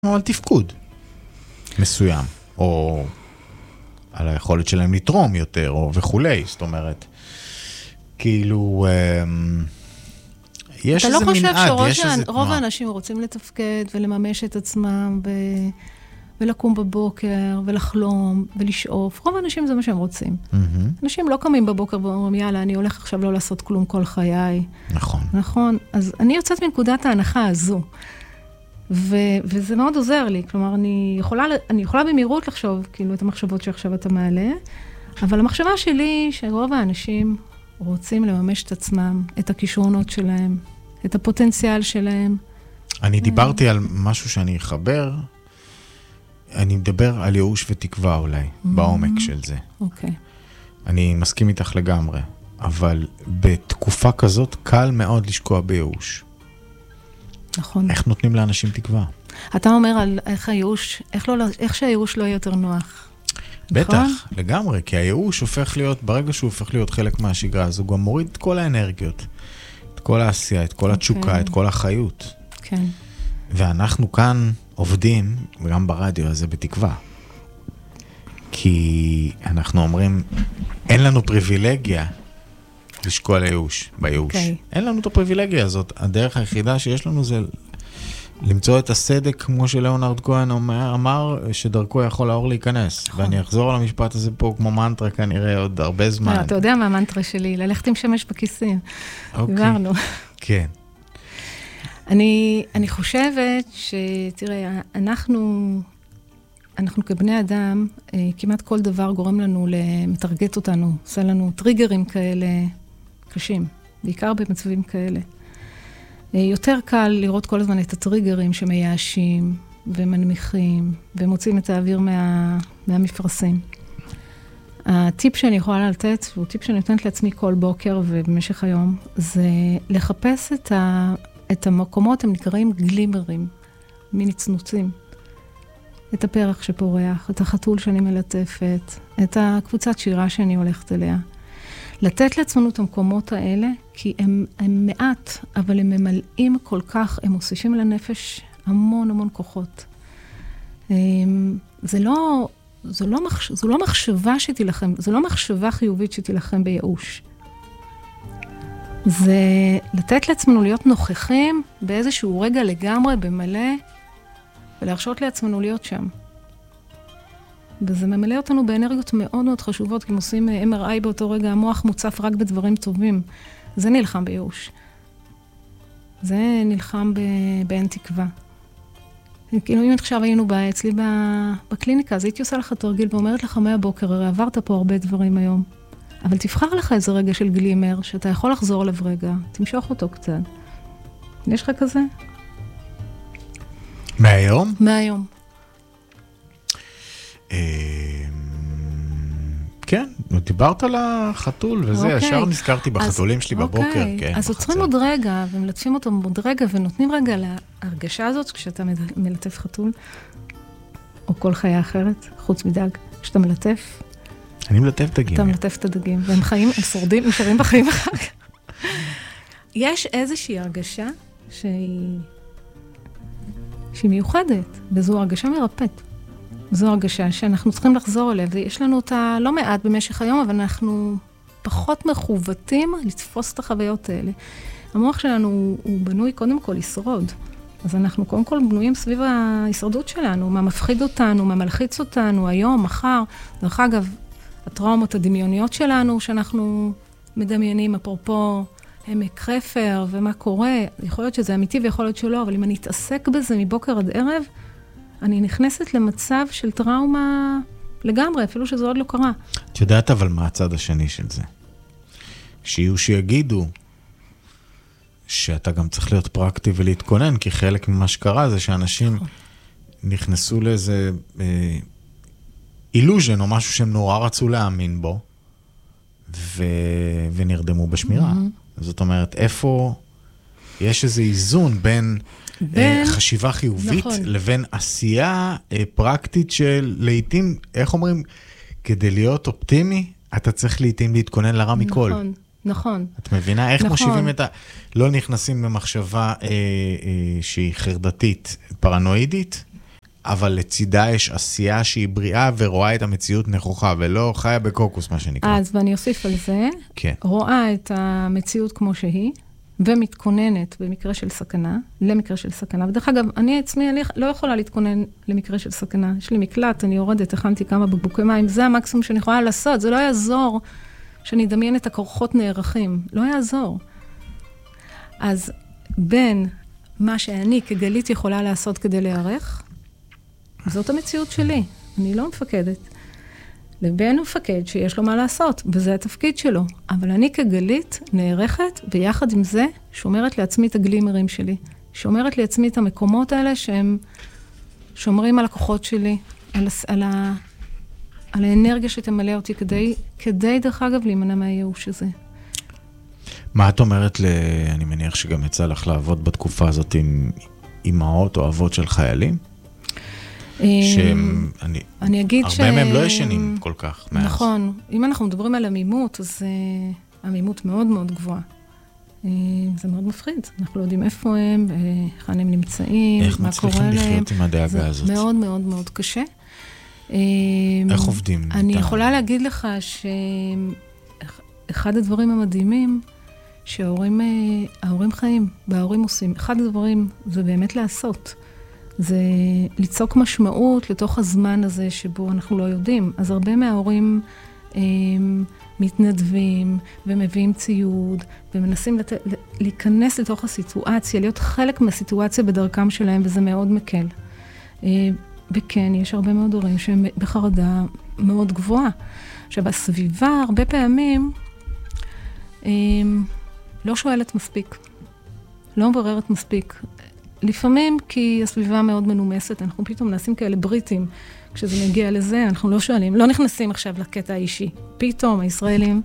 על תפקוד מסוים, או על היכולת שלהם לתרום יותר, או וכולי, זאת אומרת, כאילו, יש איזה מנעד, אתה לא חושב שרוב האנשים רוצים לתפקד ולממש את עצמם, ולקום בבוקר, ולחלום, ולשאוף. רוב האנשים זה מה שהם רוצים. אנשים לא קמים בבוקר ואומרים, יאללה, אני הולך עכשיו לא לעשות כלום כל חיי. נכון. נכון. אז אני יוצאת מנקודת ההנחה הזו. וזה מאוד עוזר לי. כלומר, אני יכולה במהירות לחשוב, כאילו, את המחשבות שעכשיו אתה מעלה, אבל המחשבה שלי, שרוב האנשים רוצים לממש את עצמם, את הכישרונות שלהם, את הפוטנציאל שלהם. אני דיברתי על משהו שאני אחבר, אני מדבר על ייאוש ותקווה אולי, בעומק של זה. אוקיי. אני מסכים איתך לגמרי, אבל בתקופה כזאת קל מאוד לשקוע בייאוש. נכון. איך נותנים לאנשים תקווה? אתה אומר על איך שהייאוש לא יהיה יותר נוח. בטח, לגמרי, כי הייאוש הופך להיות, ברגע שהוא הופך להיות חלק מהשגרה, אז הוא גם מוריד את כל האנרגיות, את כל העשייה, את כל התשוקה, את כל החיות. כן. ואנחנו כאן עובדים, וגם ברדיו הזה בתקווה. כי אנחנו אומרים, אין לנו פריבילגיה לשקוע בייאוש. אין לנו את הפריבילגיה הזאת. הדרך היחידה שיש לנו זה למצוא את הסדק, כמו שלאונרד כהן אמר, שדרכו יכול האור להיכנס. ואני אחזור על המשפט הזה פה כמו מנטרה כנראה עוד הרבה זמן. אתה יודע מה המנטרה שלי? ללכת עם שמש בכיסים. דיברנו. כן. אני חושבת שתראה, אנחנו כבני אדם, כמעט כל דבר גורם לנו למתרגט אותנו, עושה לנו טריגרים כאלה קשים, בעיקר במצבים כאלה. יותר קל לראות כל הזמן את הטריגרים שמייאשים ומנמיכים ומוצאים את האוויר מהמפרשים. הטיפ שאני יכולה לתת, הוא טיפ שאני נותנת לעצמי כל בוקר ובמשך היום, זה לחפש את המקומות, הם נקראים גלימרים, מנצנוצים. את הפרח שפורח, את החתול שאני מלטפת, את הקבוצת שירה שאני הולכת אליה. לתת לעצמנו את המקומות האלה, כי הם מעט, אבל הם ממלאים כל כך, הם מוסיפים לנפש המון המון כוחות. זו לא מחשבה שתילחם, זו לא מחשבה חיובית שתילחם בייאוש. זה לתת לעצמנו להיות נוכחים באיזשהו רגע לגמרי במלא, ולהרשות לעצמנו להיות שם. וזה ממלא אותנו באנרגיות מאוד מאוד חשובות, כי אם עושים MRI באותו רגע, המוח מוצף רק בדברים טובים. זה נלחם בייאוש. זה נלחם באין תקווה. כאילו אם עכשיו היינו אצלי בקליניקה, אז הייתי עושה לך תרגיל ואומרת לך מהבוקר, הרי עברת פה הרבה דברים היום, אבל תבחר לך איזה רגע של גלימר, שאתה יכול לחזור אליו רגע, תמשוך אותו קצת. יש לך כזה? מהיום? מהיום. כן, דיברת על החתול וזה, ישר נזכרתי בחתולים שלי בבוקר. אז עוצרים עוד רגע, ומלטפים אותו עוד רגע, ונותנים רגע להרגשה הזאת, כשאתה מלטף חתול, או כל חיה אחרת, חוץ מדג, כשאתה מלטף. אני מלטף דגים. אתה מלטף את הדגים, והם חיים, הם שורדים, הם שרים בחיים אחר כך. יש איזושהי הרגשה שהיא מיוחדת, וזו הרגשה מרפאת. זו הרגשה שאנחנו צריכים לחזור אליה, ויש לנו אותה לא מעט במשך היום, אבל אנחנו פחות מכוותים לתפוס את החוויות האלה. המוח שלנו הוא בנוי קודם כל לשרוד, אז אנחנו קודם כל בנויים סביב ההישרדות שלנו, מה מפחיד אותנו, מה מלחיץ אותנו, היום, מחר. דרך אגב, הטראומות הדמיוניות שלנו, שאנחנו מדמיינים, אפרופו עמק חפר ומה קורה, יכול להיות שזה אמיתי ויכול להיות שלא, אבל אם אני אתעסק בזה מבוקר עד ערב, אני נכנסת למצב של טראומה לגמרי, אפילו שזה עוד לא קרה. את יודעת אבל מה הצד השני של זה? שיהיו שיגידו שאתה גם צריך להיות פרקטי ולהתכונן, כי חלק ממה שקרה זה שאנשים נכנסו לאיזה אילוז'ן או משהו שהם נורא רצו להאמין בו, ונרדמו בשמירה. זאת אומרת, איפה יש איזה איזון בין חשיבה חיובית לבין עשייה פרקטית של לעתים, איך אומרים, כדי להיות אופטימי, אתה צריך לעתים להתכונן לרע מכל. נכון. את מבינה איך מושיבים את לא נכנסים במחשבה שהיא חרדתית, פרנואידית, אבל לצידה יש עשייה שהיא בריאה ורואה את המציאות נכוחה, ולא חיה בקוקוס, מה שנקרא. אז ואני אוסיף על זה, כן. רואה את המציאות כמו שהיא, ומתכוננת במקרה של סכנה, למקרה של סכנה. ודרך אגב, אני עצמי לא יכולה להתכונן למקרה של סכנה. יש לי מקלט, אני יורדת, הכנתי כמה בקבוקי מים, זה המקסימום שאני יכולה לעשות. זה לא יעזור שאני אדמיין את הכוחות נערכים. לא יעזור. אז בין מה שאני כגלית יכולה לעשות כדי להיערך, זאת המציאות שלי. אני לא מפקדת. לבין מפקד שיש לו מה לעשות, וזה התפקיד שלו. אבל אני כגלית נערכת, ויחד עם זה שומרת לעצמי את הגלימרים שלי. שומרת לעצמי את המקומות האלה שהם שומרים על הכוחות שלי, על האנרגיה שתמלא אותי, כדי דרך אגב להימנע מהייאוש הזה. מה את אומרת אני מניח שגם יצא לך לעבוד בתקופה הזאת עם אמהות או אבות של חיילים? אני אגיד הרבה מהם לא ישנים כל כך מאז. נכון. אם אנחנו מדברים על עמימות, אז עמימות מאוד מאוד גבוהה. זה מאוד מפחיד. אנחנו לא יודעים איפה הם, היכן הם נמצאים, מה קורה להם. איך מצליחים לחיות עם הדאגה הזאת? זה מאוד מאוד מאוד קשה. איך עובדים? אני יכולה להגיד לך שאחד הדברים המדהימים, שההורים חיים, וההורים עושים. אחד הדברים זה באמת לעשות. זה ליצוק משמעות לתוך הזמן הזה שבו אנחנו לא יודעים. אז הרבה מההורים מתנדבים ומביאים ציוד ומנסים להיכנס לתוך הסיטואציה, להיות חלק מהסיטואציה בדרכם שלהם, וזה מאוד מקל. וכן, יש הרבה מאוד הורים שהם בחרדה מאוד גבוהה. עכשיו, הסביבה הרבה פעמים לא שואלת מספיק, לא מבררת מספיק. לפעמים כי הסביבה מאוד מנומסת, אנחנו פתאום נעשים כאלה בריטים, כשזה מגיע לזה, אנחנו לא שואלים, לא נכנסים עכשיו לקטע האישי, פתאום הישראלים,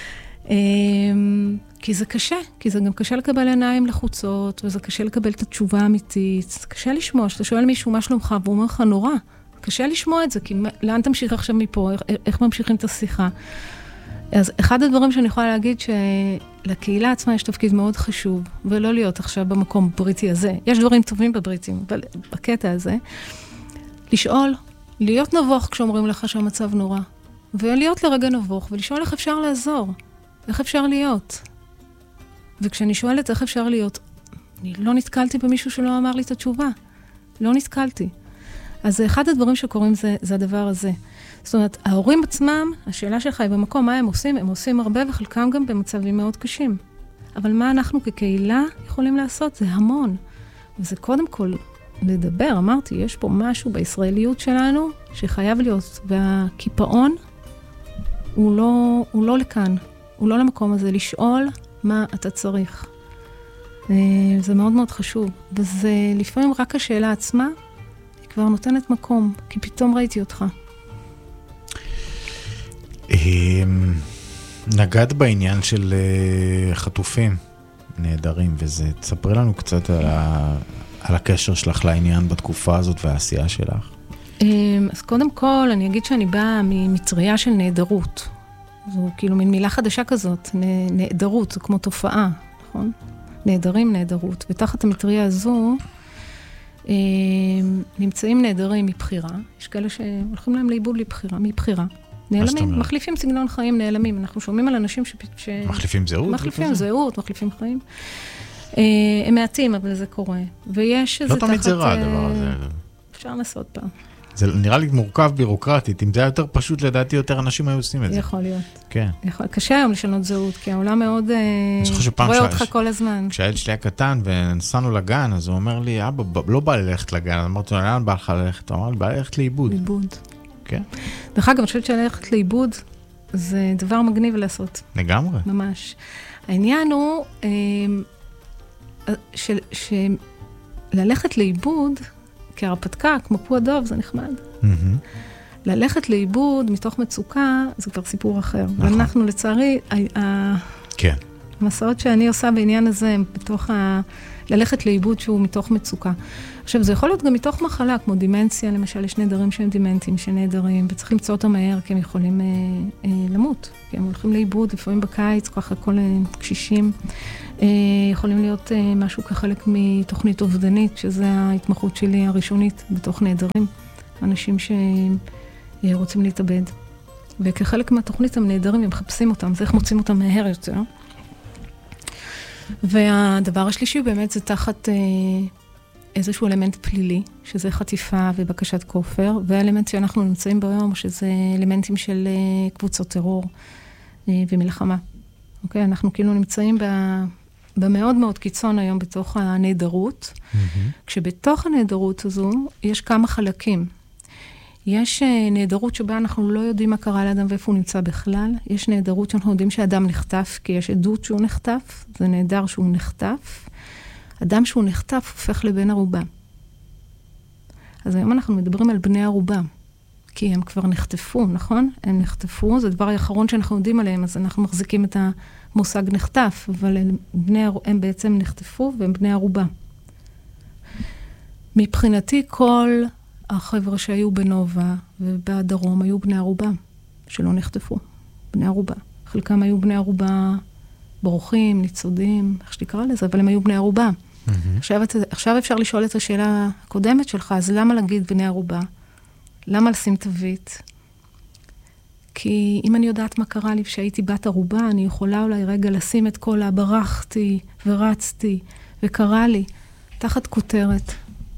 כי זה קשה, כי זה גם קשה לקבל עיניים לחוצות, וזה קשה לקבל את התשובה האמיתית, זה קשה לשמוע, שאתה שואל מישהו מה שלומך, והוא אומר לך נורא, קשה לשמוע את זה, כי לאן תמשיך עכשיו מפה, איך ממשיכים את השיחה? אז אחד הדברים שאני יכולה להגיד שלקהילה עצמה יש תפקיד מאוד חשוב, ולא להיות עכשיו במקום בריטי הזה. יש דברים טובים בבריטים, אבל בקטע הזה, לשאול, להיות נבוך כשאומרים לך שהמצב נורא, ולהיות לרגע נבוך, ולשאול איך אפשר לעזור, איך אפשר להיות. וכשאני שואלת איך אפשר להיות, אני לא נתקלתי במישהו שלא אמר לי את התשובה. לא נתקלתי. אז אחד הדברים שקורים זה הדבר הזה. זאת אומרת, ההורים עצמם, השאלה שלך היא במקום, מה הם עושים? הם עושים הרבה וחלקם גם במצבים מאוד קשים. אבל מה אנחנו כקהילה יכולים לעשות? זה המון. וזה קודם כל לדבר, אמרתי, יש פה משהו בישראליות שלנו שחייב להיות, והקיפאון הוא לא לכאן, הוא לא למקום הזה, לשאול מה אתה צריך. זה מאוד מאוד חשוב, וזה לפעמים רק השאלה עצמה, היא כבר נותנת מקום, כי פתאום ראיתי אותך. נגעת בעניין של חטופים נהדרים, וזה, תספרי לנו קצת על הקשר שלך לעניין בתקופה הזאת והעשייה שלך. אז קודם כל, אני אגיד שאני באה ממטריה של נהדרות. זו כאילו מין מילה חדשה כזאת, נהדרות, זו כמו תופעה, נכון? נהדרים, נהדרות. ותחת המטריה הזו, נמצאים נהדרים מבחירה. יש כאלה שהולכים להם לאיבוד מבחירה. נעלמים, מחליפים סגנון חיים, נעלמים. אנחנו שומעים על אנשים מחליפים זהות? מחליפים זהות, מחליפים חיים. הם מעטים, אבל זה קורה. ויש איזה תחת... לא תמיד זה רע, הדבר הזה. אפשר לעשות פעם. זה נראה לי מורכב בירוקרטית. אם זה היה יותר פשוט, לדעתי יותר אנשים היו עושים את זה. יכול להיות. כן. קשה היום לשנות זהות, כי העולם מאוד רואה אותך כל הזמן. כשהילד שלי היה קטן ונסענו לגן, אז הוא אומר לי, אבא, לא בא ללכת לגן. אמרתי לו, לאן בא לך ללכת? הוא אמר לי, בא ללכת לאיבוד. לאיבוד. כן. דרך אגב, אני חושבת שללכת לאיבוד זה דבר מגניב לעשות. לגמרי. ממש. העניין הוא שללכת לאיבוד, כהרפתקה, כמו פו הדוב, זה נחמד. ללכת לאיבוד מתוך מצוקה, זה כבר סיפור אחר. ואנחנו לצערי, כן. המסעות שאני עושה בעניין הזה הם בתוך ללכת לאיבוד שהוא מתוך מצוקה. עכשיו, זה יכול להיות גם מתוך מחלה, כמו דימנציה, למשל, יש נעדרים שהם דימנטים, שנעדרים, וצריך למצוא אותם מהר, כי הם יכולים למות, כי הם הולכים לאיבוד, לפעמים בקיץ, ככה כל קשישים, יכולים להיות משהו כחלק מתוכנית אובדנית, שזה ההתמחות שלי הראשונית בתוך נעדרים, אנשים שרוצים להתאבד. וכחלק מהתוכנית הם נעדרים, הם מחפשים אותם, זה איך מוצאים אותם מהר יותר. והדבר השלישי באמת זה תחת איזשהו אלמנט פלילי, שזה חטיפה ובקשת כופר, והאלמנט שאנחנו נמצאים בו היום, שזה אלמנטים של קבוצות טרור ומלחמה. אוקיי? אנחנו כאילו נמצאים במאוד מאוד קיצון היום בתוך הנהדרות, כשבתוך הנהדרות הזו יש כמה חלקים. יש נהדרות שבה אנחנו לא יודעים מה קרה לאדם ואיפה הוא נמצא בכלל. יש נהדרות שאנחנו יודעים שאדם נחטף, כי יש עדות שהוא נחטף, זה נהדר שהוא נחטף. אדם שהוא נחטף הופך לבן ערובה. אז היום אנחנו מדברים על בני ערובה, כי הם כבר נחטפו, נכון? הם נחטפו, זה הדבר האחרון שאנחנו יודעים עליהם, אז אנחנו מחזיקים את המושג נחטף, אבל הם בעצם נחטפו והם בני ערובה. מבחינתי כל החבר'ה שהיו בנובה ובדרום היו בני ערובה, שלא נחטפו, בני ערובה. חלקם היו בני ערובה בורחים, ניצודים, איך שתקרא לזה, אבל הם היו בני ערובה. עכשיו אפשר לשאול את השאלה הקודמת שלך, אז למה להגיד בני ערובה? למה לשים תווית? כי אם אני יודעת מה קרה לי כשהייתי בת ערובה, אני יכולה אולי רגע לשים את כל ברחתי ורצתי וקרה לי תחת כותרת.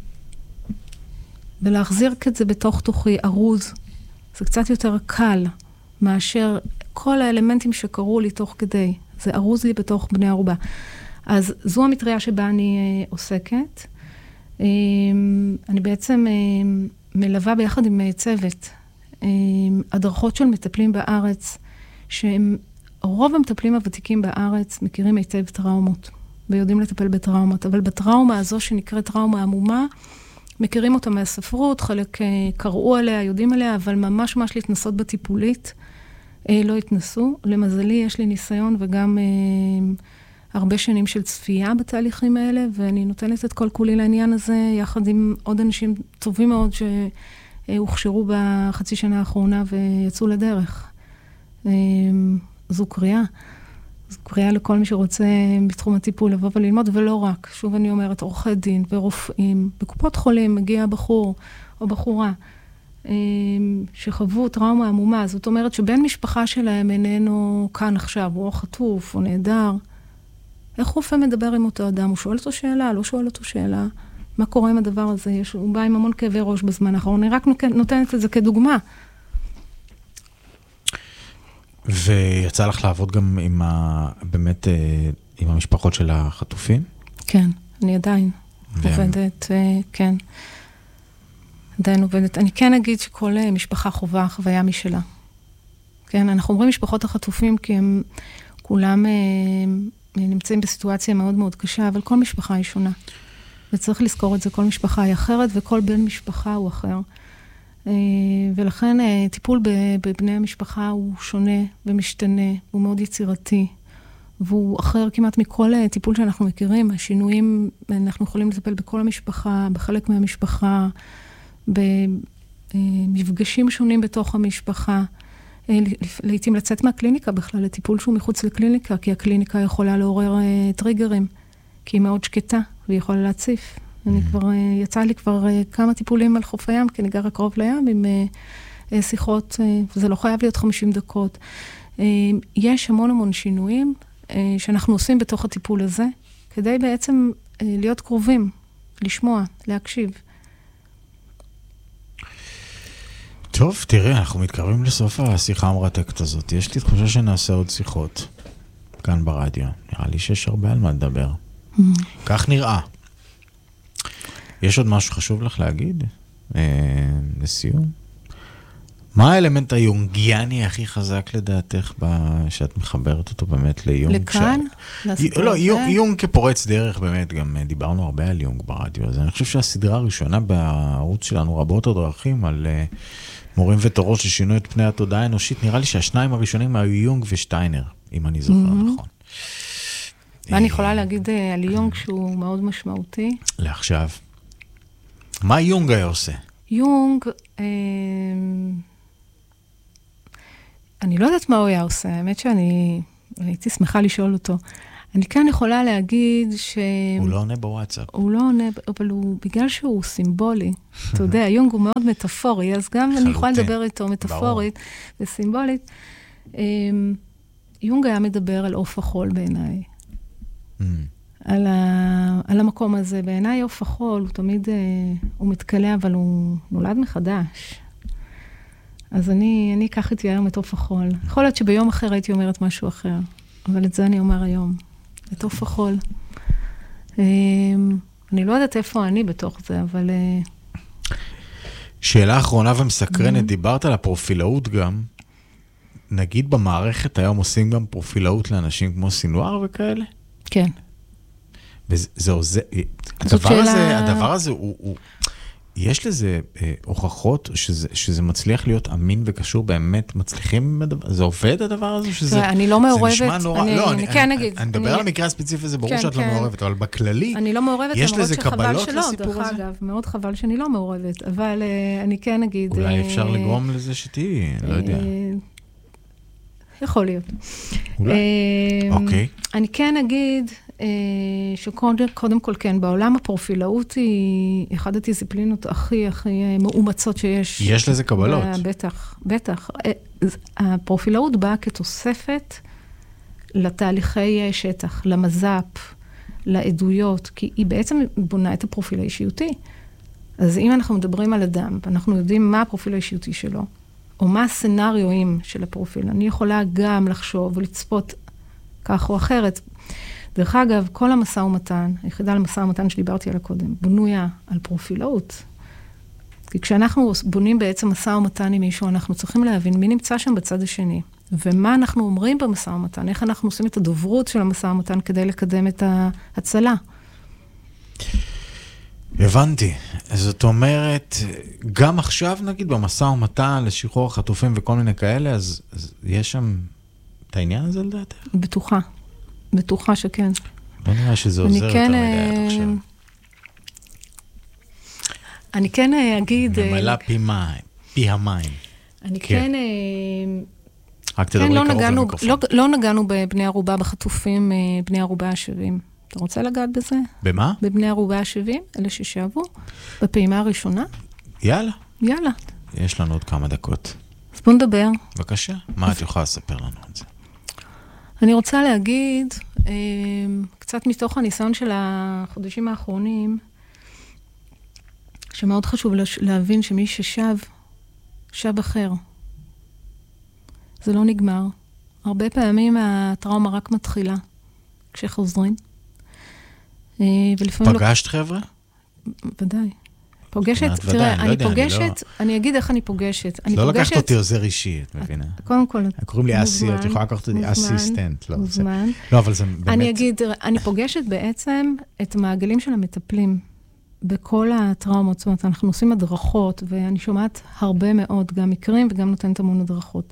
ולהחזיר את זה בתוך תוכי, ארוז. זה קצת יותר קל מאשר כל האלמנטים שקרו לי תוך כדי. זה ארוז לי בתוך בני ערובה. אז זו המטריה שבה אני עוסקת. אני בעצם מלווה ביחד עם צוות הדרכות של מטפלים בארץ, רוב המטפלים הוותיקים בארץ מכירים היטב טראומות, ויודעים לטפל בטראומות, אבל בטראומה הזו שנקראת טראומה עמומה, מכירים אותה מהספרות, חלק קראו עליה, יודעים עליה, אבל ממש להתנסות בטיפולית, לא התנסו. למזלי, יש לי ניסיון וגם הרבה שנים של צפייה בתהליכים האלה, ואני נותנת את כל כולי לעניין הזה, יחד עם עוד אנשים טובים מאוד שהוכשרו בחצי שנה האחרונה ויצאו לדרך. זו קריאה. זו קריאה לכל מי שרוצה בתחום הטיפול לבוא וללמוד, ולא רק. שוב אני אומרת, עורכי דין ורופאים, בקופות חולים מגיע בחור או בחורה, שחוו טראומה עמומה. זאת אומרת שבן משפחה שלהם איננו כאן עכשיו, הוא או חטוף או נהדר. איך רופא מדבר עם אותו אדם? הוא שואל אותו שאלה, לא שואל אותו שאלה. מה קורה עם הדבר הזה? הוא בא עם המון כאבי ראש בזמן האחרון. אני רק נותנת את זה כדוגמה. ויצא לך לעבוד גם באמת עם המשפחות של החטופים? כן, אני עדיין עובדת, כן. עדיין עובדת. אני כן אגיד שכל משפחה חובה חוויה משלה. כן, אנחנו אומרים משפחות החטופים כי הם כולם נמצאים בסיטואציה מאוד מאוד קשה, אבל כל משפחה היא שונה. וצריך לזכור את זה, כל משפחה היא אחרת, וכל בן משפחה הוא אחר. ולכן טיפול בבני המשפחה הוא שונה ומשתנה, הוא מאוד יצירתי, והוא אחר כמעט מכל טיפול שאנחנו מכירים. השינויים, אנחנו יכולים לטפל בכל המשפחה, בחלק מהמשפחה, במפגשים שונים בתוך המשפחה, לעתים לצאת מהקליניקה בכלל, לטיפול שהוא מחוץ לקליניקה, כי הקליניקה יכולה לעורר טריגרים, כי היא מאוד שקטה, והיא יכולה להציף. יצא לי כבר כמה טיפולים על חוף הים, כי אני גרה קרוב לים עם שיחות, וזה לא חייב להיות 50 דקות. יש המון שינויים שאנחנו עושים בתוך הטיפול הזה, כדי בעצם להיות קרובים, לשמוע, להקשיב. טוב, תראה, אנחנו מתקרבים לסוף השיחה המרתקת הזאת. יש לי תחושה שנעשה עוד שיחות כאן ברדיו. נראה לי שיש הרבה על מה לדבר. כך נראה. יש עוד משהו חשוב לך להגיד? לסיום? מה האלמנט היונגיאני הכי חזק לדעתך שאת מחברת אותו באמת ליונג? לכאן? לא, יונג כפורץ דרך באמת, גם דיברנו הרבה על יונג ברדיו, אז אני חושב שהסדרה הראשונה בערוץ שלנו, רבות הדרכים, על מורים ותורות ששינו את פני התודעה האנושית, נראה לי שהשניים הראשונים היו יונג ושטיינר, אם אני זוכר נכון. ואני יכולה להגיד על יונג שהוא מאוד משמעותי. לעכשיו. מה יונג היה עושה? יונג, אני לא יודעת מה הוא היה עושה, האמת שאני הייתי שמחה לשאול אותו. אני כאן יכולה להגיד ש... הוא לא עונה בוואטסאפ. הוא לא עונה, אבל בגלל שהוא סימבולי, אתה יודע, יונג הוא מאוד מטאפורי, אז גם אני יכולה לדבר איתו מטאפורית וסימבולית. יונג היה מדבר על עוף החול בעיניי. על המקום הזה. בעיניי עוף החול, הוא תמיד, הוא מתקלה, אבל הוא נולד מחדש. אז אני אקח איתי היום את עוף החול. יכול להיות שביום אחר הייתי אומרת משהו אחר, אבל את זה אני אומר היום. את עוף החול. אני לא יודעת איפה אני בתוך זה, אבל... שאלה אחרונה ומסקרנת, דיברת על הפרופילאות גם. נגיד במערכת היום עושים גם פרופילאות לאנשים כמו סינואר וכאלה? כן. וזהו, הדבר הזה הוא... יש לזה הוכחות שזה מצליח להיות אמין וקשור, באמת מצליחים, זה עובד הדבר הזה? אני לא מעורבת. זה נשמע נורא, לא, אני כן אגיד. אני מדבר על המקרה הספציפי הזה, ברור שאת לא מעורבת, אבל בכללי, אני לא מעורבת, יש לזה קבלות לסיפור הזה? אגב, מאוד חבל שאני לא מעורבת, אבל אני כן אגיד... אולי אפשר לגרום לזה שתהי, לא יודע. יכול להיות. אולי, אוקיי. אני כן אגיד... שקודם כל כן, בעולם הפרופילאות היא אחת הדיסציפלינות הכי מאומצות שיש. יש לזה קבלות. בטח, בטח. הפרופילאות באה כתוספת לתהליכי שטח, למז"פ, לעדויות, כי היא בעצם בונה את הפרופיל האישיותי. אז אם אנחנו מדברים על אדם, ואנחנו יודעים מה הפרופיל האישיותי שלו, או מה הסצנריואים של הפרופיל, אני יכולה גם לחשוב ולצפות כך או אחרת. דרך אגב, כל המשא ומתן, היחידה למשא ומתן שדיברתי עליה קודם, בנויה על פרופילאות. כי כשאנחנו בונים בעצם משא ומתן עם מישהו, אנחנו צריכים להבין מי נמצא שם בצד השני, ומה אנחנו אומרים במשא ומתן, איך אנחנו עושים את הדוברות של המשא ומתן כדי לקדם את ההצלה. הבנתי. זאת אומרת, גם עכשיו נגיד במשא ומתן לשחרור החטופים וכל מיני כאלה, אז יש שם את העניין הזה לדעתך? בטוחה שכן. לא נראה שזה עוזר יותר מדי עד עכשיו. אני כן אגיד... ממלא פי המים. אני כן... רק תדברי קרוב למיקרופון. לא נגענו בבני ערובה בחטופים, בני ערובה השבים. אתה רוצה לגעת בזה? במה? בבני ערובה השבים, אלה ששבו, בפעימה הראשונה. יאללה. יאללה. יש לנו עוד כמה דקות. אז בוא נדבר. בבקשה. מה את יכולה לספר לנו על זה? אני רוצה להגיד, קצת מתוך הניסיון של החודשים האחרונים, שמאוד חשוב להבין שמי ששב אחר. זה לא נגמר. הרבה פעמים הטראומה רק מתחילה, כשחוזרים. פגשת חבר'ה? ודאי. פוגשת, תראה, אני פוגשת, אני אגיד איך אני פוגשת. לא לקחת אותי עוזר אישי, את מבינה? קודם כל, קוראים לי אסי, את יכולה לקחת אותי אסיסטנט. מוזמן. לא, אבל זה באמת... אני אגיד, אני פוגשת בעצם את המעגלים של המטפלים בכל הטראומות. זאת אומרת, אנחנו עושים הדרכות, ואני שומעת הרבה מאוד, גם מקרים וגם נותנת המון הדרכות.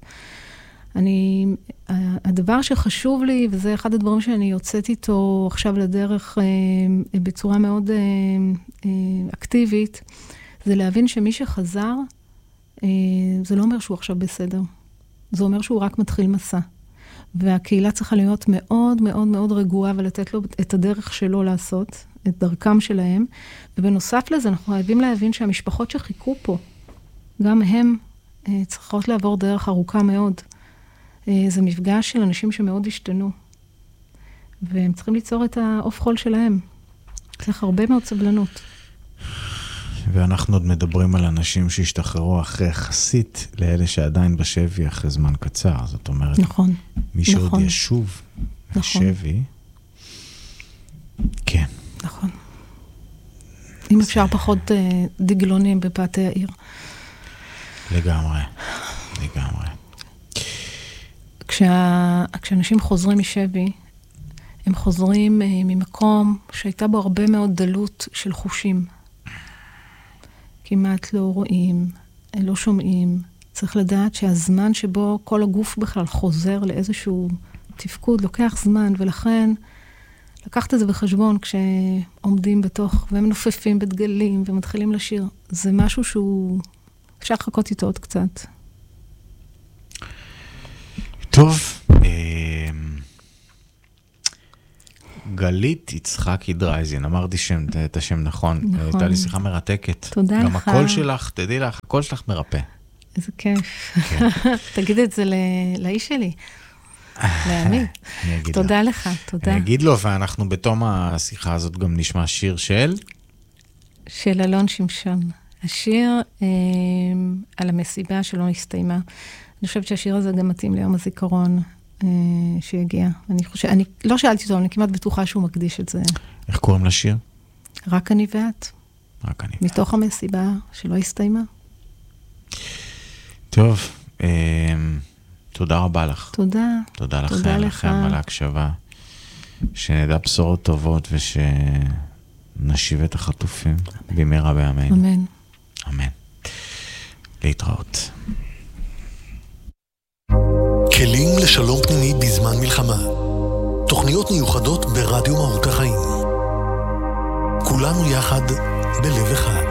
הדבר שחשוב לי, וזה אחד הדברים שאני יוצאת איתו עכשיו לדרך בצורה מאוד אקטיבית, זה להבין שמי שחזר, זה לא אומר שהוא עכשיו בסדר. זה אומר שהוא רק מתחיל מסע. והקהילה צריכה להיות מאוד מאוד מאוד רגועה, ולתת לו את הדרך שלו לעשות, את דרכם שלהם. ובנוסף לזה, אנחנו חייבים להבין שהמשפחות שחיכו פה, גם הם צריכות לעבור דרך ארוכה מאוד. זה מפגש של אנשים שמאוד השתנו, והם צריכים ליצור את העוף חול שלהם. צריך הרבה מאוד סבלנות. ואנחנו עוד מדברים על אנשים שהשתחררו אחרי יחסית לאלה שעדיין בשבי אחרי זמן קצר. זאת אומרת, נכון, מי שעוד ישוב בשבי, כן. נכון. אם אפשר פחות דגלונים בפאתי העיר. לגמרי. כשאנשים חוזרים משבי, הם חוזרים ממקום שהייתה בו הרבה מאוד דלות של חושים. כמעט לא רואים, לא שומעים. צריך לדעת שהזמן שבו כל הגוף בכלל חוזר לאיזשהו תפקוד לוקח זמן, ולכן לקחת את זה בחשבון כשעומדים בתוך, ומנופפים בדגלים ומתחילים לשיר. זה משהו שהוא, אפשר לחכות איתו עוד קצת. טוב, גלית יצחקי דרייזין, אמרתי את השם נכון. הייתה לי שיחה מרתקת. תודה לך. גם הקול שלך, תדעי לך, הקול שלך מרפא. איזה כיף. תגיד את זה לאיש שלי. לעמי. תודה לך, תודה. אני אגיד לו, ואנחנו בתום השיחה הזאת גם נשמע שיר של אלון שמשון. השיר על המסיבה שלא הסתיימה. אני חושבת שהשיר הזה גם מתאים ליום הזיכרון שיגיע. אני לא שאלתי אותו, אני כמעט בטוחה שהוא מקדיש את זה. איך קוראים לשיר? רק אני ואת. רק אני. מתוך המסיבה שלא הסתיימה. טוב, תודה רבה לך. תודה. תודה לכם על ההקשבה. שנדע בשורות טובות ושנשיב את החטופים במהרה בימינו. אמן. אמן. להתראות. כלים לשלום פנימי בזמן מלחמה. תוכניות מיוחדות ברדיו מהות החיים. כולנו יחד בלב אחד.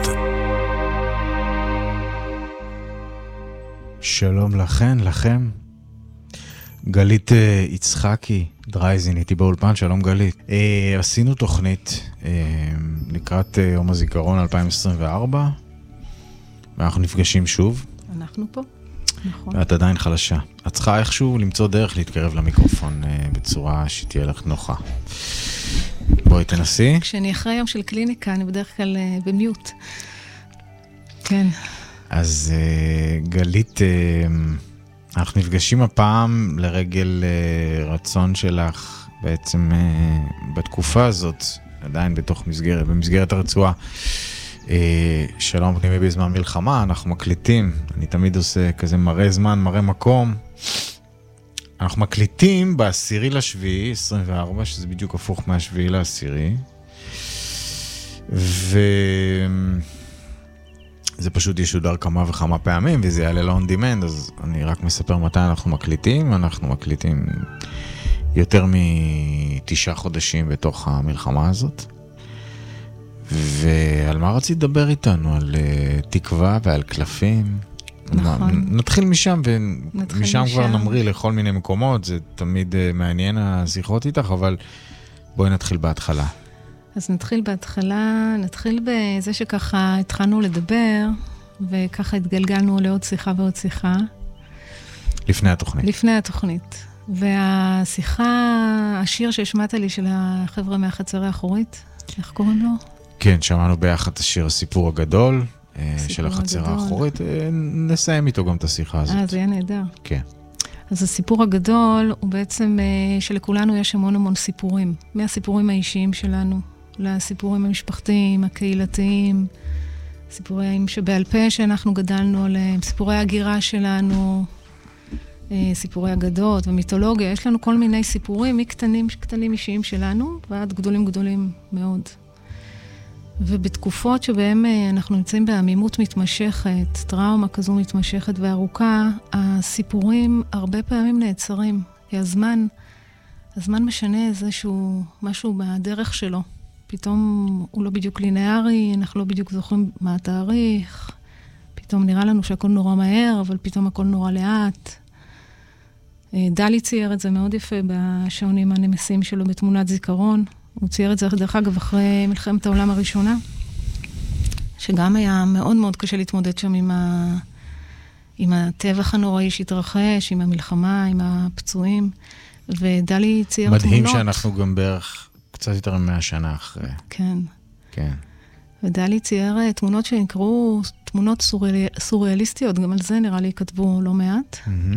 שלום לכם. גלית יצחקי דרייזין איתי באולפן, שלום גלית. עשינו תוכנית לקראת יום הזיכרון 2024, ואנחנו נפגשים שוב. אנחנו פה. נכון. ואת עדיין חלשה. את צריכה איכשהו למצוא דרך להתקרב למיקרופון בצורה שתהיה לך נוחה. בואי תנסי. כשאני אחרי יום של קליניקה, אני בדרך כלל במיוט. כן. אז גלית, אנחנו נפגשים הפעם לרגל רצון שלך בעצם בתקופה הזאת, עדיין במסגרת הרצועה, שלום פנימי בזמן מלחמה, אנחנו מקליטים, אני תמיד עושה כזה מראה זמן, מראה מקום. אנחנו מקליטים ב10 לשביעי 24, שזה בדיוק הפוך מהשביעי ל10. זה פשוט ישודר כמה וכמה פעמים, וזה יעלה ל-on demand, אז אני רק מספר מתי אנחנו מקליטים. אנחנו מקליטים יותר מ9 חודשים בתוך המלחמה הזאת. ועל מה רצית לדבר איתנו? על תקווה ועל קלפים. נכון. נתחיל משם, ומשם כבר נמריא לכל מיני מקומות. זה תמיד מעניין השיחות איתך, אבל בואי נתחיל בהתחלה. אז נתחיל בזה שככה התחלנו לדבר, וככה התגלגלנו לעוד שיחה ועוד שיחה. לפני התוכנית. והשיחה, השיר שהשמעת לי של החבר'ה מהחצר האחורית, איך קוראים לו? כן, שמענו ביחד את השיר הסיפור הגדול של החצר האחורית. נסיים איתו גם את השיחה הזאת. זה היה נהדר. כן. אז הסיפור הגדול הוא בעצם שלכולנו יש המון סיפורים. מהסיפורים האישיים שלנו, לסיפורים המשפחתיים, הקהילתיים, סיפורים שבעל פה שאנחנו גדלנו עליהם, סיפורי הגירה שלנו, סיפורי אגדות ומיתולוגיה. יש לנו כל מיני סיפורים מקטנים אישיים שלנו, ועד גדולים מאוד. ובתקופות שבהם אנחנו נמצאים בעמימות מתמשכת, טראומה כזו מתמשכת וארוכה, הסיפורים הרבה פעמים נעצרים. כי הזמן משנה איזשהו משהו בדרך שלו. פתאום הוא לא בדיוק לינארי, אנחנו לא בדיוק זוכרים מה התאריך, פתאום נראה לנו שהכל נורא מהר, אבל פתאום הכל נורא לאט. דלי צייר את זה מאוד יפה בשעונים הנמסים שלו בתמונת זיכרון. הוא צייר את זה דרך אגב אחרי מלחמת העולם הראשונה, שגם היה מאוד מאוד קשה להתמודד שם עם הטבח הנוראי שהתרחש, עם המלחמה, עם הפצועים, ודלי צייר תמונות. מדהים שאנחנו גם בערך קצת יותר מ100 שנה אחרי. כן. כן. ודלי צייר תמונות שנקראו תמונות סוריאליסטיות, גם על זה נראה לי כתבו לא מעט.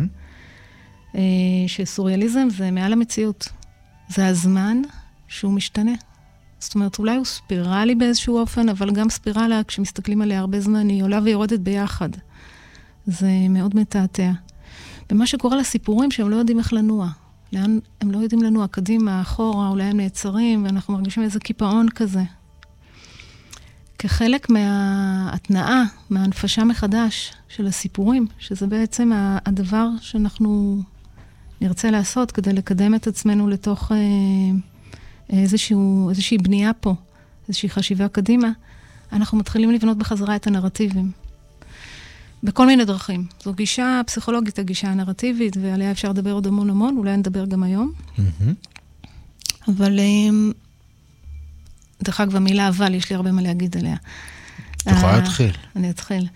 שסוריאליזם זה מעל המציאות. זה הזמן שהוא משתנה. זאת אומרת, אולי הוא ספירלי באיזשהו אופן, אבל גם ספירלה, כשמסתכלים עליה הרבה זמן, היא עולה ויורדת ביחד. זה מאוד מתעתע. ומה שקורה לסיפורים שהם לא יודעים איך לנוע. לאן הם לא יודעים לנוע, קדימה, אחורה, אולי הם נעצרים, ואנחנו מרגישים איזה קיפאון כזה. כחלק מההתנאה, מההנפשה מחדש של הסיפורים, שזה בעצם הדבר שאנחנו נרצה לעשות כדי לקדם את עצמנו לתוך איזושהי בנייה פה, איזושהי חשיבה קדימה, אנחנו מתחילים לבנות בחזרה את הנרטיבים. בכל מיני דרכים. זו גישה פסיכולוגית, הגישה הנרטיבית, ועליה אפשר לדבר עוד המון, אולי נדבר גם היום. אבל, דרך אגב, המילה אבל, יש לי הרבה מה להגיד עליה. את יכולה להתחיל. אני אתחיל.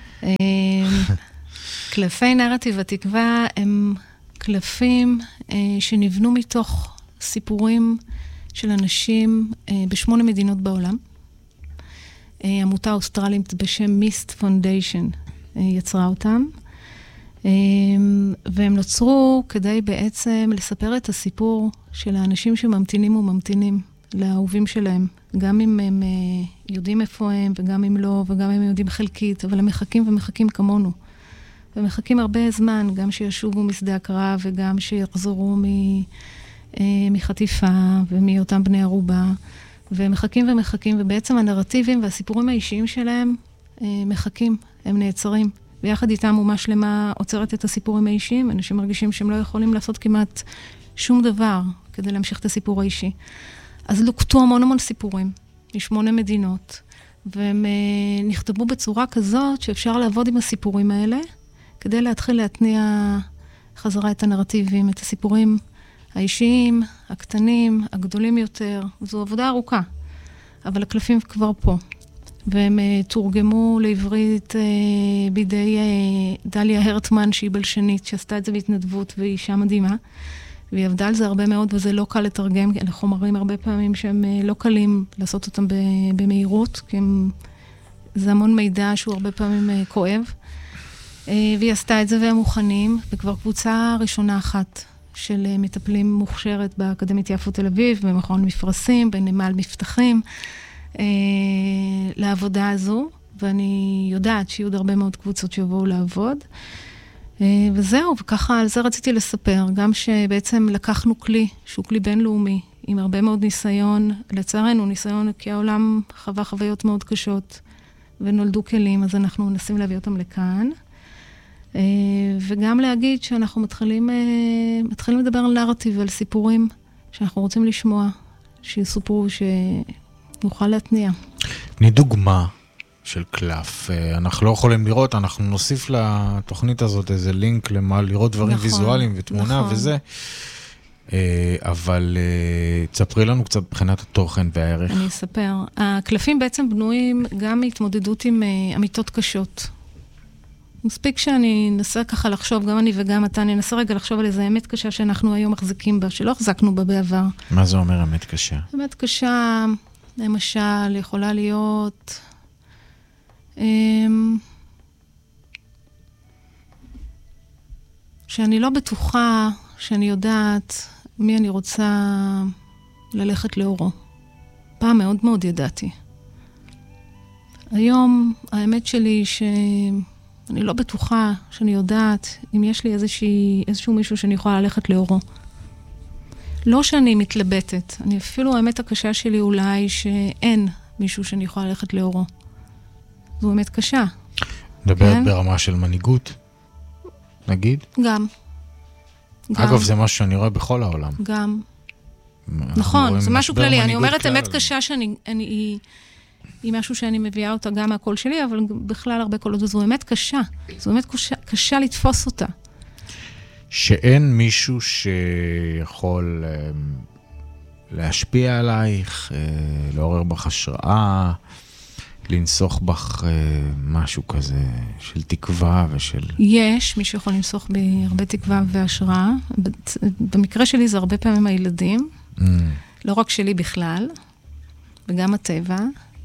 קלפי נרטיב התקווה הם קלפים שנבנו מתוך סיפורים של אנשים ב8 מדינות בעולם. עמותה אוסטרלית בשם מיסט פונדיישן יצרה אותם, והם נוצרו כדי בעצם לספר את הסיפור של האנשים שממתינים וממתינים לאהובים שלהם, גם אם הם יודעים איפה הם, וגם אם לא, וגם אם הם יודעים חלקית, אבל הם מחכים ומחכים כמונו. ומחכים הרבה זמן, גם שישובו משדה הקרב, וגם שיחזרו מחטיפה, ומאותם בני ערובה, ומחכים ומחכים, ובעצם הנרטיבים והסיפורים האישיים שלהם מחכים, הם נעצרים. ויחד איתם אומה שלמה עוצרת את הסיפורים האישיים, אנשים מרגישים שהם לא יכולים לעשות כמעט שום דבר כדי להמשיך את הסיפור האישי. אז לוקטו המון סיפורים, מ8 מדינות, והם נכתבו בצורה כזאת שאפשר לעבוד עם הסיפורים האלה, כדי להתחיל להתניע חזרה את הנרטיבים, את הסיפורים האישיים, הקטנים, הגדולים יותר. זו עבודה ארוכה, אבל הקלפים כבר פה. והם תורגמו לעברית בידי דליה הרטמן, שהיא בלשנית, שעשתה את זה בהתנדבות, והיא אישה מדהימה. והיא עבדה על זה הרבה מאוד, וזה לא קל לתרגם, כי אלה חומרים הרבה פעמים שהם לא קלים לעשות אותם במהירות, כי זה המון מידע שהוא הרבה פעמים כואב. והיא עשתה את זה והם מוכנים, וכבר קבוצה ראשונה אחת של מטפלים מוכשרת באקדמית יפו תל אביב, במכון מפרשים, בנמל מבטחים, לעבודה הזו, ואני יודעת שיהיו עוד הרבה מאוד קבוצות שיבואו לעבוד. וזהו, וככה על זה רציתי לספר, גם שבעצם לקחנו כלי, שהוא כלי בינלאומי, עם הרבה מאוד ניסיון, לצערנו ניסיון, כי העולם חווה חוויות מאוד קשות, ונולדו כלים, אז אנחנו מנסים להביא אותם לכאן. וגם להגיד שאנחנו מתחילים לדבר על נרטיב, על סיפורים שאנחנו רוצים לשמוע, שיסופרו, שנוכל להתניע. תני דוגמה של קלף. אנחנו לא יכולים לראות, אנחנו נוסיף לתוכנית הזאת איזה לינק למה לראות דברים ויזואליים ותמונה וזה. אבל תספרי לנו קצת מבחינת התוכן והערך. אני אספר. הקלפים בעצם בנויים גם מהתמודדות עם אמיתות קשות. מספיק שאני אנסה ככה לחשוב, גם אני וגם אתה, אני אנסה רגע לחשוב על איזה אמת קשה שאנחנו היום מחזיקים בה, שלא החזקנו בה בעבר. מה זה אומר אמת קשה? אמת קשה, למשל, יכולה להיות שאני לא בטוחה שאני יודעת מי אני רוצה ללכת לאורו. פעם מאוד מאוד ידעתי. היום האמת שלי שאני לא בטוחה שאני יודעת אם יש לי איזשהו מישהו שאני יכולה ללכת לאורו. לא שאני מתלבטת, אני אפילו האמת הקשה שלי אולי שאין מישהו שאני יכולה ללכת לאורו. זו אמת קשה. מדברת כן? ברמה של מנהיגות, נגיד? גם. אגב, זה משהו שאני רואה בכל העולם. גם. נכון, זה משהו כללי. אני אומרת אמת קשה היא משהו שאני מביאה אותה גם מהקול שלי, אבל בכלל הרבה קולות, זו אמת קשה. זו אמת קשה לתפוס אותה. שאין מישהו שיכול להשפיע עלייך, לעורר בך השראה, לנסוך בך משהו כזה של תקווה ושל... יש, מי שיכול לנסוך בי הרבה תקווה והשראה. במקרה שלי זה הרבה פעמים הילדים, לא רק שלי בכלל, וגם הטבע.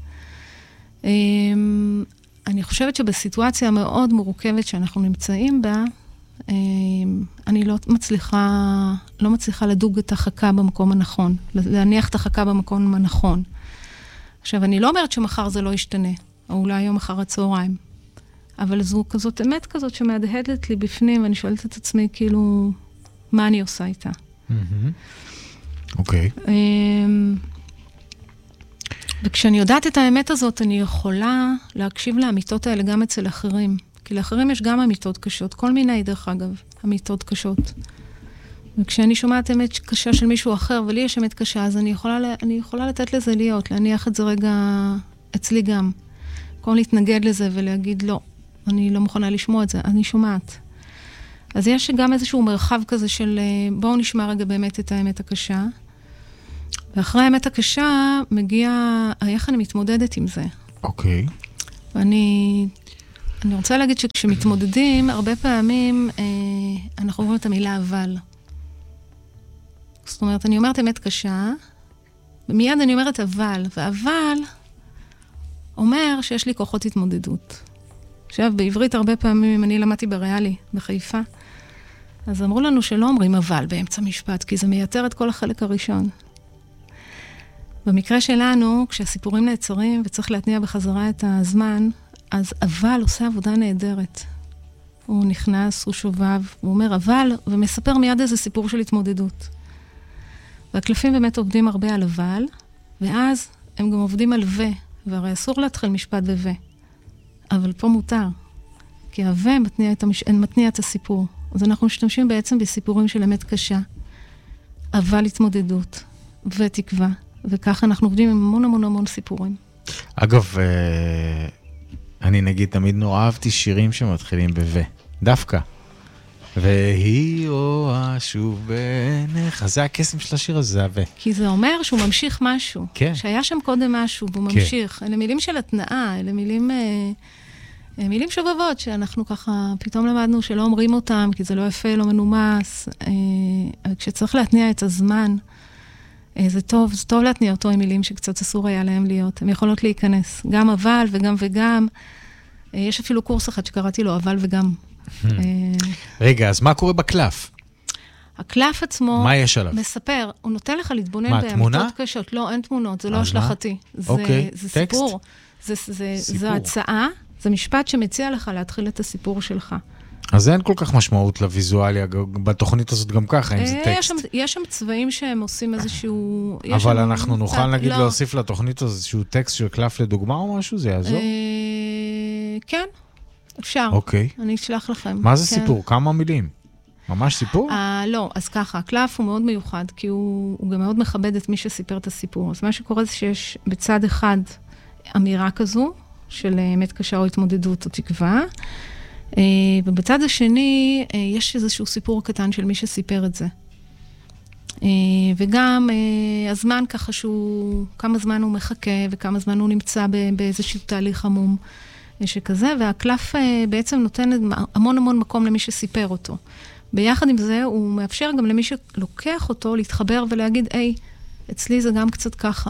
אני חושבת שבסיטואציה המאוד מורכבת שאנחנו נמצאים בה, אני לא מצליחה לדוג את החכה במקום הנכון, להניח את החכה במקום הנכון. עכשיו, אני לא אומרת שמחר זה לא ישתנה, או אולי היום אחר הצהריים, אבל זו כזאת אמת כזאת שמהדהדת לי בפנים, ואני שואלת את עצמי, כאילו, מה אני עושה איתה? אוקיי. וכשאני יודעת את האמת הזאת, אני יכולה להקשיב לאמיתות האלה גם אצל אחרים. כי לאחרים יש גם אמיתות קשות, כל מיני, דרך אגב, אמיתות קשות. וכשאני שומעת אמת קשה של מישהו אחר, ולי יש אמת קשה, אז אני יכולה לתת לזה להיות, להניח את זה רגע אצלי גם. במקום להתנגד לזה ולהגיד, לא, אני לא מוכנה לשמוע את זה, אני שומעת. אז יש גם איזשהו מרחב כזה של, בואו נשמע רגע באמת את האמת הקשה, ואחרי האמת הקשה מגיע, איך אני מתמודדת עם זה. אוקיי. ואני רוצה להגיד שכשמתמודדים, הרבה פעמים אנחנו אומרים את המילה אבל. זאת אומרת, אני אומרת אמת קשה, ומיד אני אומרת אבל, ואבל אומר שיש לי כוחות התמודדות. עכשיו, בעברית הרבה פעמים, אני למדתי בריאלי, בחיפה, אז אמרו לנו שלא אומרים אבל באמצע משפט, כי זה מייתר את כל החלק הראשון. במקרה שלנו, כשהסיפורים נעצרים וצריך להתניע בחזרה את הזמן, אז אבל עושה עבודה נהדרת. הוא נכנס, הוא שובב, הוא אומר אבל, ומספר מיד איזה סיפור של התמודדות. והקלפים באמת עובדים הרבה על אבל, ואז הם גם עובדים על ו, והרי אסור להתחיל משפט ו. אבל פה מותר, כי הווה מתניע את הסיפור. אז אנחנו משתמשים בעצם בסיפורים של אמת קשה, אבל התמודדות ותקווה, וככה אנחנו עובדים עם המון המון המון סיפורים. אגב, אני נגיד תמיד נורא אהבתי שירים שמתחילים בו, דווקא. והיא רואה שוב בעיניך, זה הקסם של השיר הזה, זה הווה. כי זה אומר שהוא ממשיך משהו. כן. שהיה שם קודם משהו, והוא ממשיך. אלה מילים של התנאה, אלה מילים שובבות, שאנחנו ככה פתאום למדנו שלא אומרים אותם, כי זה לא יפה, לא מנומס. כשצריך להתניע את הזמן, זה טוב להתניע אותו עם מילים שקצת אסור היה להם להיות. הן יכולות להיכנס. גם אבל וגם וגם. יש אפילו קורס אחד שקראתי לו אבל וגם. רגע, אז מה קורה בקלף? הקלף עצמו מה יש עליו? מספר, הוא נותן לך להתבונן באמיתות קשות. לא, אין תמונות, זה לא השלכתי. אוקיי, זה סיפור. זה הצעה, זה משפט שמציע לך להתחיל את הסיפור שלך. אז אין כל כך משמעות לוויזואליה, בתוכנית הזאת גם ככה, אם זה טקסט. יש שם צבעים שהם עושים איזשהו... אבל אנחנו נוכל נגיד להוסיף לתוכנית הזאת איזשהו טקסט של קלף לדוגמה או משהו, זה יעזור? כן, אפשר. אוקיי. אני אשלח לכם. מה זה סיפור? כמה מילים? ממש סיפור? לא, אז ככה, הקלף הוא מאוד מיוחד, כי הוא גם מאוד מכבד את מי שסיפר את הסיפור. אז מה שקורה זה שיש בצד אחד אמירה כזו, של אמת קשה או התמודדות או תקווה, ובצד השני יש איזשהו סיפור קטן של מי שסיפר את זה. וגם הזמן ככה כמה זמן הוא מחכה וכמה זמן הוא נמצא באיזשהו תהליך עמום שכזה, והקלף בעצם נותן המון המון מקום למי שסיפר אותו. ביחד עם זה הוא מאפשר גם למי שלוקח אותו להתחבר ולהגיד, אצלי זה גם קצת ככה.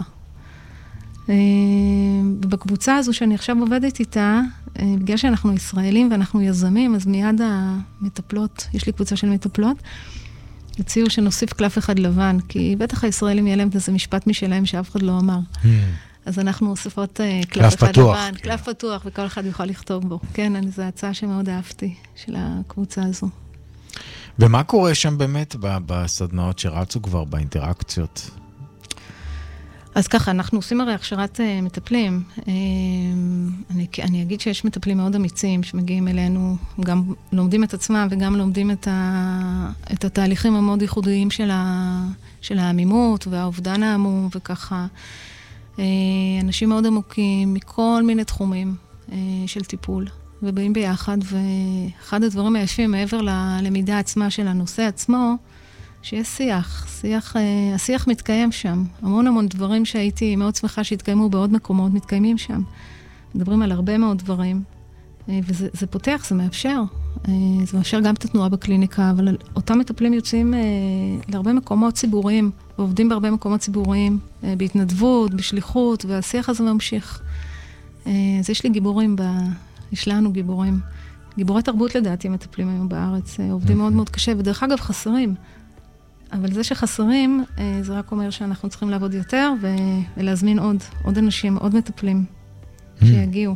ובקבוצה הזו שאני עכשיו עובדת איתה, בגלל שאנחנו ישראלים ואנחנו יזמים, אז מיד המטפלות, יש לי קבוצה של מטפלות, הציעו שנוסיף קלף אחד לבן, כי בטח הישראלים יהיה להם איזה משפט משלהם שאף אחד לא אמר. אז אנחנו מוסיפות קלף אחד לבן, קלף פתוח, וכל אחד יוכל לכתוב בו. כן, זו הצעה שמאוד אהבתי, של הקבוצה הזו. ומה קורה שם באמת בסדנאות שרצו כבר, באינטראקציות? אז ככה, אנחנו עושים הרי הכשרת מטפלים. אני אגיד שיש מטפלים מאוד אמיצים שמגיעים אלינו, גם לומדים את עצמם וגם לומדים את התהליכים המאוד ייחודיים של העמימות והאובדן העמום וככה. אנשים מאוד עמוקים מכל מיני תחומים של טיפול, ובאים ביחד, ואחד הדברים היפים מעבר ללמידה עצמה של הנושא עצמו, שיש השיח מתקיים שם. המון המון דברים שהייתי מאוד שמחה שהתקיימו בעוד מקומות, מתקיימים שם. מדברים על הרבה מאוד דברים, וזה פותח, זה מאפשר. זה מאפשר גם את התנועה בקליניקה, אבל אותם מטפלים יוצאים להרבה מקומות ציבוריים, ועובדים בהרבה מקומות ציבוריים, בהתנדבות, בשליחות, והשיח הזה ממשיך. אז יש לי גיבורים, יש לנו גיבורים. גיבורי תרבות לדעתי מטפלים היום בארץ, עובדים מאוד מאוד קשה, ודרך אגב חסרים. אבל זה שחסרים, זה רק אומר שאנחנו צריכים לעבוד יותר, ולהזמין עוד אנשים, עוד מטפלים, שיגיעו.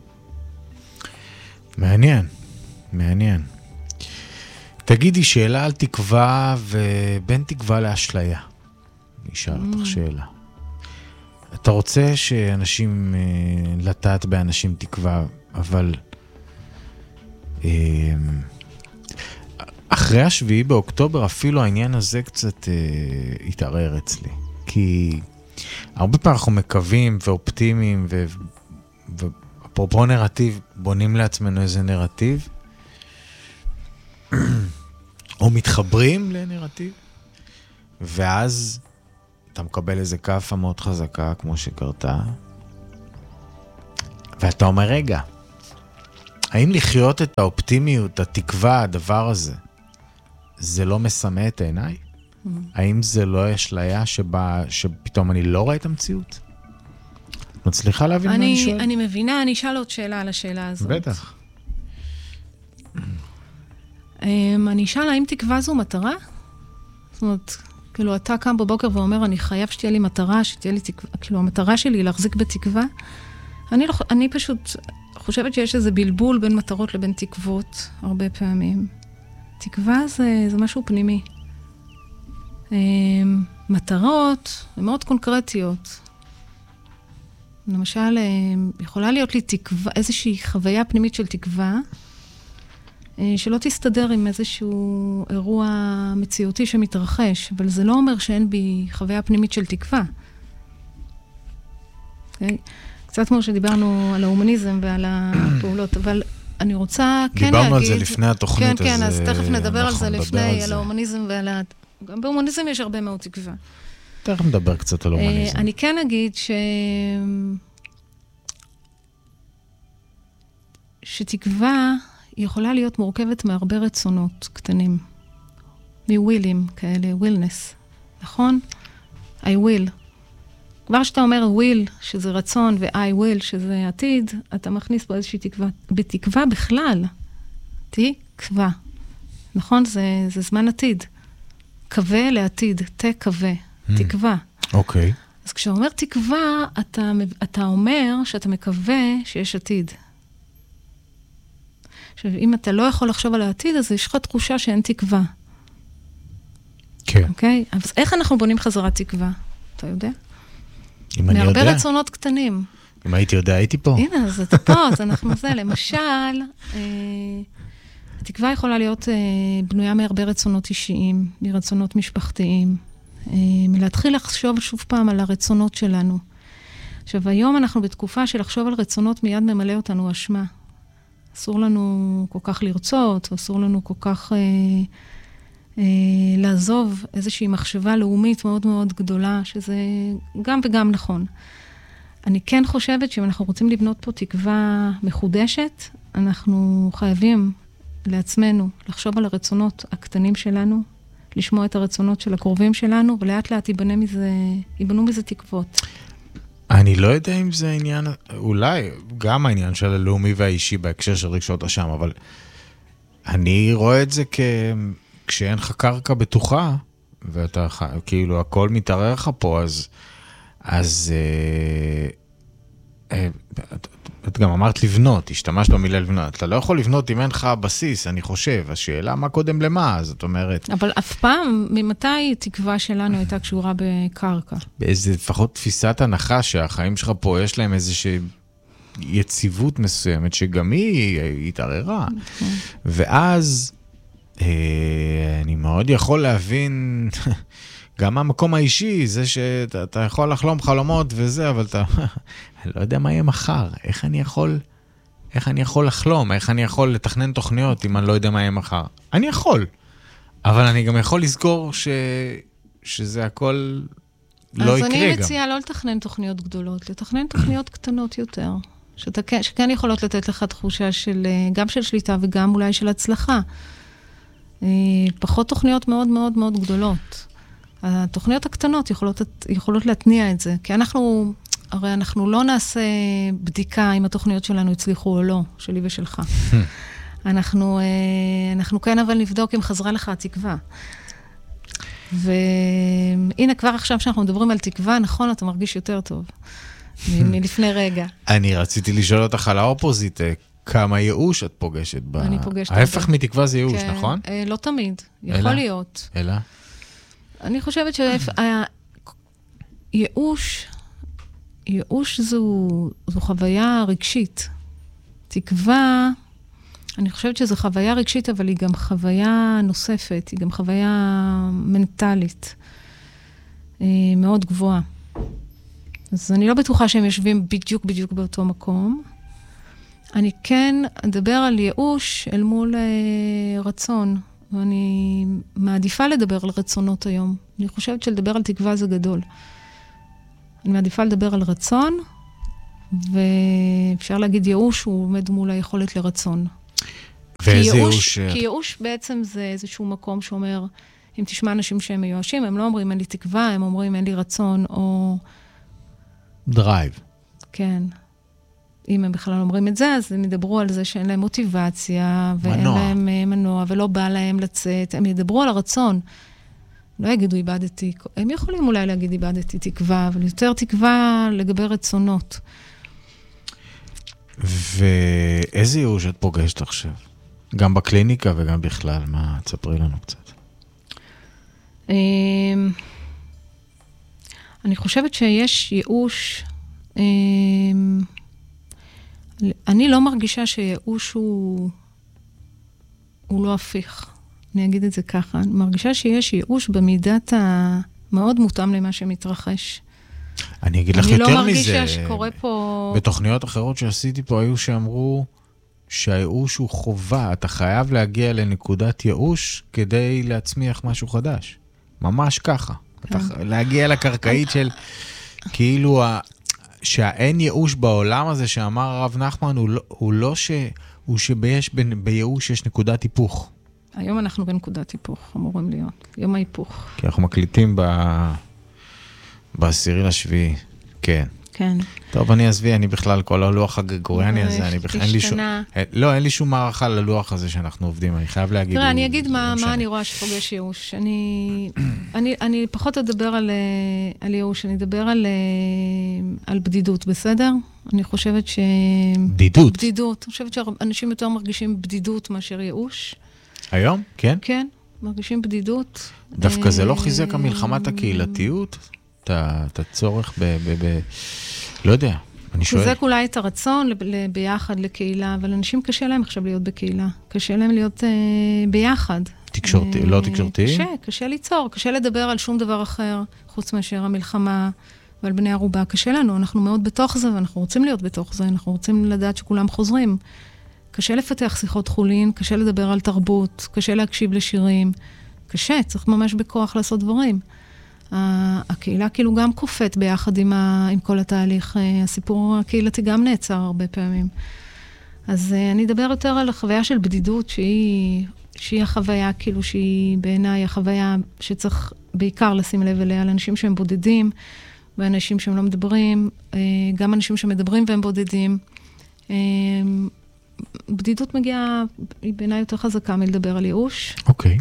מעניין. תגידי, שאלה על תקווה ובין תקווה לאשליה. אני אשאל אותך שאלה. אתה רוצה שאנשים, לטעת באנשים תקווה, אבל אחרי השביעי באוקטובר, אפילו העניין הזה קצת התערער אצלי. כי הרבה פעמים אנחנו מקווים ואופטימיים, ואפרופו נרטיב, בונים לעצמנו איזה נרטיב, או מתחברים לנרטיב, ואז אתה מקבל איזה קפה מאוד חזקה, כמו שקרתה, ואתה אומר, רגע, האם לחיות את האופטימיות, התקווה, הדבר הזה, זה לא מסמא את עיניי? האם זה לא אשליה שפתאום אני לא רואה את המציאות? מצליחה להבין מה אני שואל? אני מבינה, אני אשאל עוד שאלה על השאלה הזאת. בטח. אני אשאל, האם תקווה זו מטרה? זאת אומרת, כאילו, אתה קם בבוקר ואומר, אני חייב שתהיה לי מטרה, שתהיה לי תקווה, כאילו, המטרה שלי היא להחזיק בתקווה. אני פשוט חושבת שיש איזה בלבול בין מטרות לבין תקוות, הרבה פעמים. תקווה זה משהו פנימי. מטרות הן מאוד קונקרטיות. למשל, יכולה להיות לי תקווה, איזושהי חוויה פנימית של תקווה, שלא תסתדר עם איזשהו אירוע מציאותי שמתרחש, אבל זה לא אומר שאין בי חוויה פנימית של תקווה. Okay? קצת כמו שדיברנו על ההומניזם ועל הפעולות, אבל אני רוצה כן להגיד... דיברנו על זה לפני התוכנית. כן, אז תכף נדבר על זה לפני, על ההומניזם ועל ה... גם בהומניזם יש הרבה מאוד תקווה. תכף נדבר קצת על ההומניזם. אני כן אגיד שתקווה יכולה להיות מורכבת מהרבה רצונות קטנים. מווילים כאלה, ווילנס. נכון? I will. כבר שאתה אומר will, שזה רצון, ו-I will, שזה עתיד, אתה מכניס פה איזושהי תקווה. בתקווה בכלל, תקווה. נכון? זה זמן עתיד. קווה לעתיד, תקווה, תקווה. אוקיי. אז כשאומר תקווה, אתה אומר שאתה מקווה שיש עתיד. עכשיו, אם אתה לא יכול לחשוב על העתיד, אז יש לך תחושה שאין תקווה. כן. אוקיי? אז איך אנחנו בונים חזרת תקווה? אתה יודע? אם אני יודע. מהרבה רצונות קטנים. אם הייתי יודע, הייתי פה. הנה, אז אתה פה, אז אנחנו זה. למשל, התקווה יכולה להיות בנויה מהרבה רצונות אישיים, מרצונות משפחתיים, מלהתחיל לחשוב שוב פעם על הרצונות שלנו. עכשיו, היום אנחנו בתקופה של לחשוב על רצונות מיד ממלא אותנו אשמה. אסור לנו כל כך לרצות, אסור לנו כל כך לעזוב איזושהי מחשבה לאומית מאוד מאוד גדולה, שזה גם וגם נכון. אני כן חושבת שאם אנחנו רוצים לבנות פה תקווה מחודשת, אנחנו חייבים לעצמנו לחשוב על הרצונות הקטנים שלנו, לשמוע את הרצונות של הקרובים שלנו, ולאט לאט ייבנו מזה תקוות. אני לא יודע אם זה עניין, אולי גם העניין של הלאומי והאישי בהקשר של רגשות אשם, אבל אני רואה את זה כשאין לך קרקע בטוחה, ואתה כאילו הכל מתערער לך פה, אז את גם אמרת לבנות, השתמשת במילה לבנות, אתה לא יכול לבנות אם אין לך בסיס, אני חושב, השאלה מה קודם למה, זאת אומרת... אבל אף פעם, ממתי תקווה שלנו הייתה קשורה בקרקע? באיזה לפחות תפיסת הנחה שהחיים שלך פה יש להם איזושהי יציבות מסוימת, שגם היא התערערה. ואז אני מאוד יכול להבין... גם מהמקום האישי, זה שאתה יכול לחלום חלומות וזה, אבל אתה, אני לא יודע מה יהיה מחר, איך אני יכול לחלום, איך אני יכול לתכנן תוכניות אם אני לא יודע מה יהיה מחר. אני יכול, אבל אני גם יכול לזכור שזה הכל לא יקרה גם. אז אני מציעה לא לתכנן תוכניות גדולות, לתכנן תוכניות קטנות יותר, שכן יכולות לתת לך תחושה גם של שליטה וגם אולי של הצלחה. פחות תוכניות מאוד מאוד מאוד גדולות. התוכניות הקטנות יכולות להתניע את זה, כי הרי אנחנו לא נעשה בדיקה אם התוכניות שלנו הצליחו או לא, שלי ושלך. אנחנו כן אבל נבדוק אם חזרה לך התקווה. והנה כבר עכשיו שאנחנו מדברים על תקווה, נכון, אתה מרגיש יותר טוב מלפני רגע. אני רציתי לשאול אותך על האופוזיט, כמה ייאוש את פוגשת בה? אני פוגשת. ההפך מתקווה זה ייאוש, נכון? לא תמיד, יכול להיות. אלא? אני חושבת ייאוש זו חוויה רגשית. תקווה, אני חושבת שזו חוויה רגשית, אבל היא גם חוויה נוספת, היא גם חוויה מנטלית, מאוד גבוהה. אז אני לא בטוחה שהם יושבים בדיוק באותו מקום. אני כן אדבר על ייאוש אל מול רצון, ואני מעדיפה לדבר על רצונות היום. אני חושבת שלדבר על תקווה זה גדול. אני מעדיפה לדבר על רצון, ואפשר להגיד ייאוש הוא עומד מול היכולת לרצון. ואיזה ייאוש? כי ייאוש בעצם זה איזשהו מקום שאומר, אם תשמע אנשים שהם מיואשים, הם לא אומרים אין לי תקווה, הם אומרים אין לי רצון, או... דרייב. כן. אם הם בכלל אומרים את זה, אז הם ידברו על זה שאין להם מוטיבציה, ואין להם מנוע, ולא בא להם לצאת. הם ידברו על הרצון. לא יגידו איבדתי, הם יכולים אולי להגיד איבדתי תקווה, אבל יותר תקווה לגבי רצונות. ואיזה ייאוש את פוגשת עכשיו? גם בקליניקה וגם בכלל, מה? תספרי לנו קצת. אני חושבת שיש ייאוש, אני לא מרגישה שייאוש הוא לא הפיך. אני אגיד את זה ככה. אני מרגישה שיש ייאוש במידת המאוד מותאם למה שמתרחש. אני אגיד לך יותר מזה. אני לא מרגישה שקורה פה... בתוכניות אחרות שעשיתי פה היו שאמרו שהייאוש הוא חובה. אתה חייב להגיע לנקודת ייאוש כדי להצמיח משהו חדש. ממש ככה. להגיע לקרקעית של כאילו שהאין ייאוש בעולם הזה שאמר הרב נחמן הוא לא שבייאוש יש נקודת היפוך. היום אנחנו בנקודת היפוך, אמורים להיות. יום ההיפוך. כי אנחנו מקליטים ב10/7. כן. כן. טוב, אני עזבי, אני בכלל כל הלוח הגרגוריאני הזה, אני בכלל אין לי שום מערכה ללוח הזה שאנחנו עובדים, אני חייב להגיד. תראה, אני אגיד מה אני רואה שפוגש ייאוש. אני פחות אדבר על ייאוש, אני אדבר על בדידות, בסדר? אני חושבת בדידות? בדידות. אני חושבת שאנשים יותר מרגישים בדידות מאשר ייאוש. היום? כן? כן, מרגישים בדידות. דווקא זה לא חיזק המלחמת הקהילתיות? את הצורך לא יודע, אני שואל. חיזק אולי את הרצון ביחד לקהילה, אבל אנשים קשה להם עכשיו להיות בקהילה. קשה להם להיות ביחד. תקשורתי, לא תקשורתי? קשה ליצור, קשה לדבר על שום דבר אחר, חוץ מאשר המלחמה ועל בני ערובה. קשה לנו, אנחנו מאוד בתוך זה, ואנחנו רוצים להיות בתוך זה, אנחנו רוצים לדעת שכולם חוזרים. קשה לפתח שיחות חולין, קשה לדבר על תרבות, קשה להקשיב לשירים. קשה, צריך ממש בכוח לעשות דברים. הקהילה כאילו גם קופאת ביחד עם כל התהליך. הסיפור הקהילתי גם נעצר הרבה פעמים. אז אני אדבר יותר על החוויה של בדידות, שהיא החוויה, כאילו שהיא בעיניי החוויה שצריך בעיקר לשים לב אליה, לאנשים שהם בודדים, ואנשים שהם לא מדברים, גם אנשים שמדברים והם בודדים. בדידות מגיעה, היא בעיניי יותר חזקה מלדבר על ייאוש. אוקיי.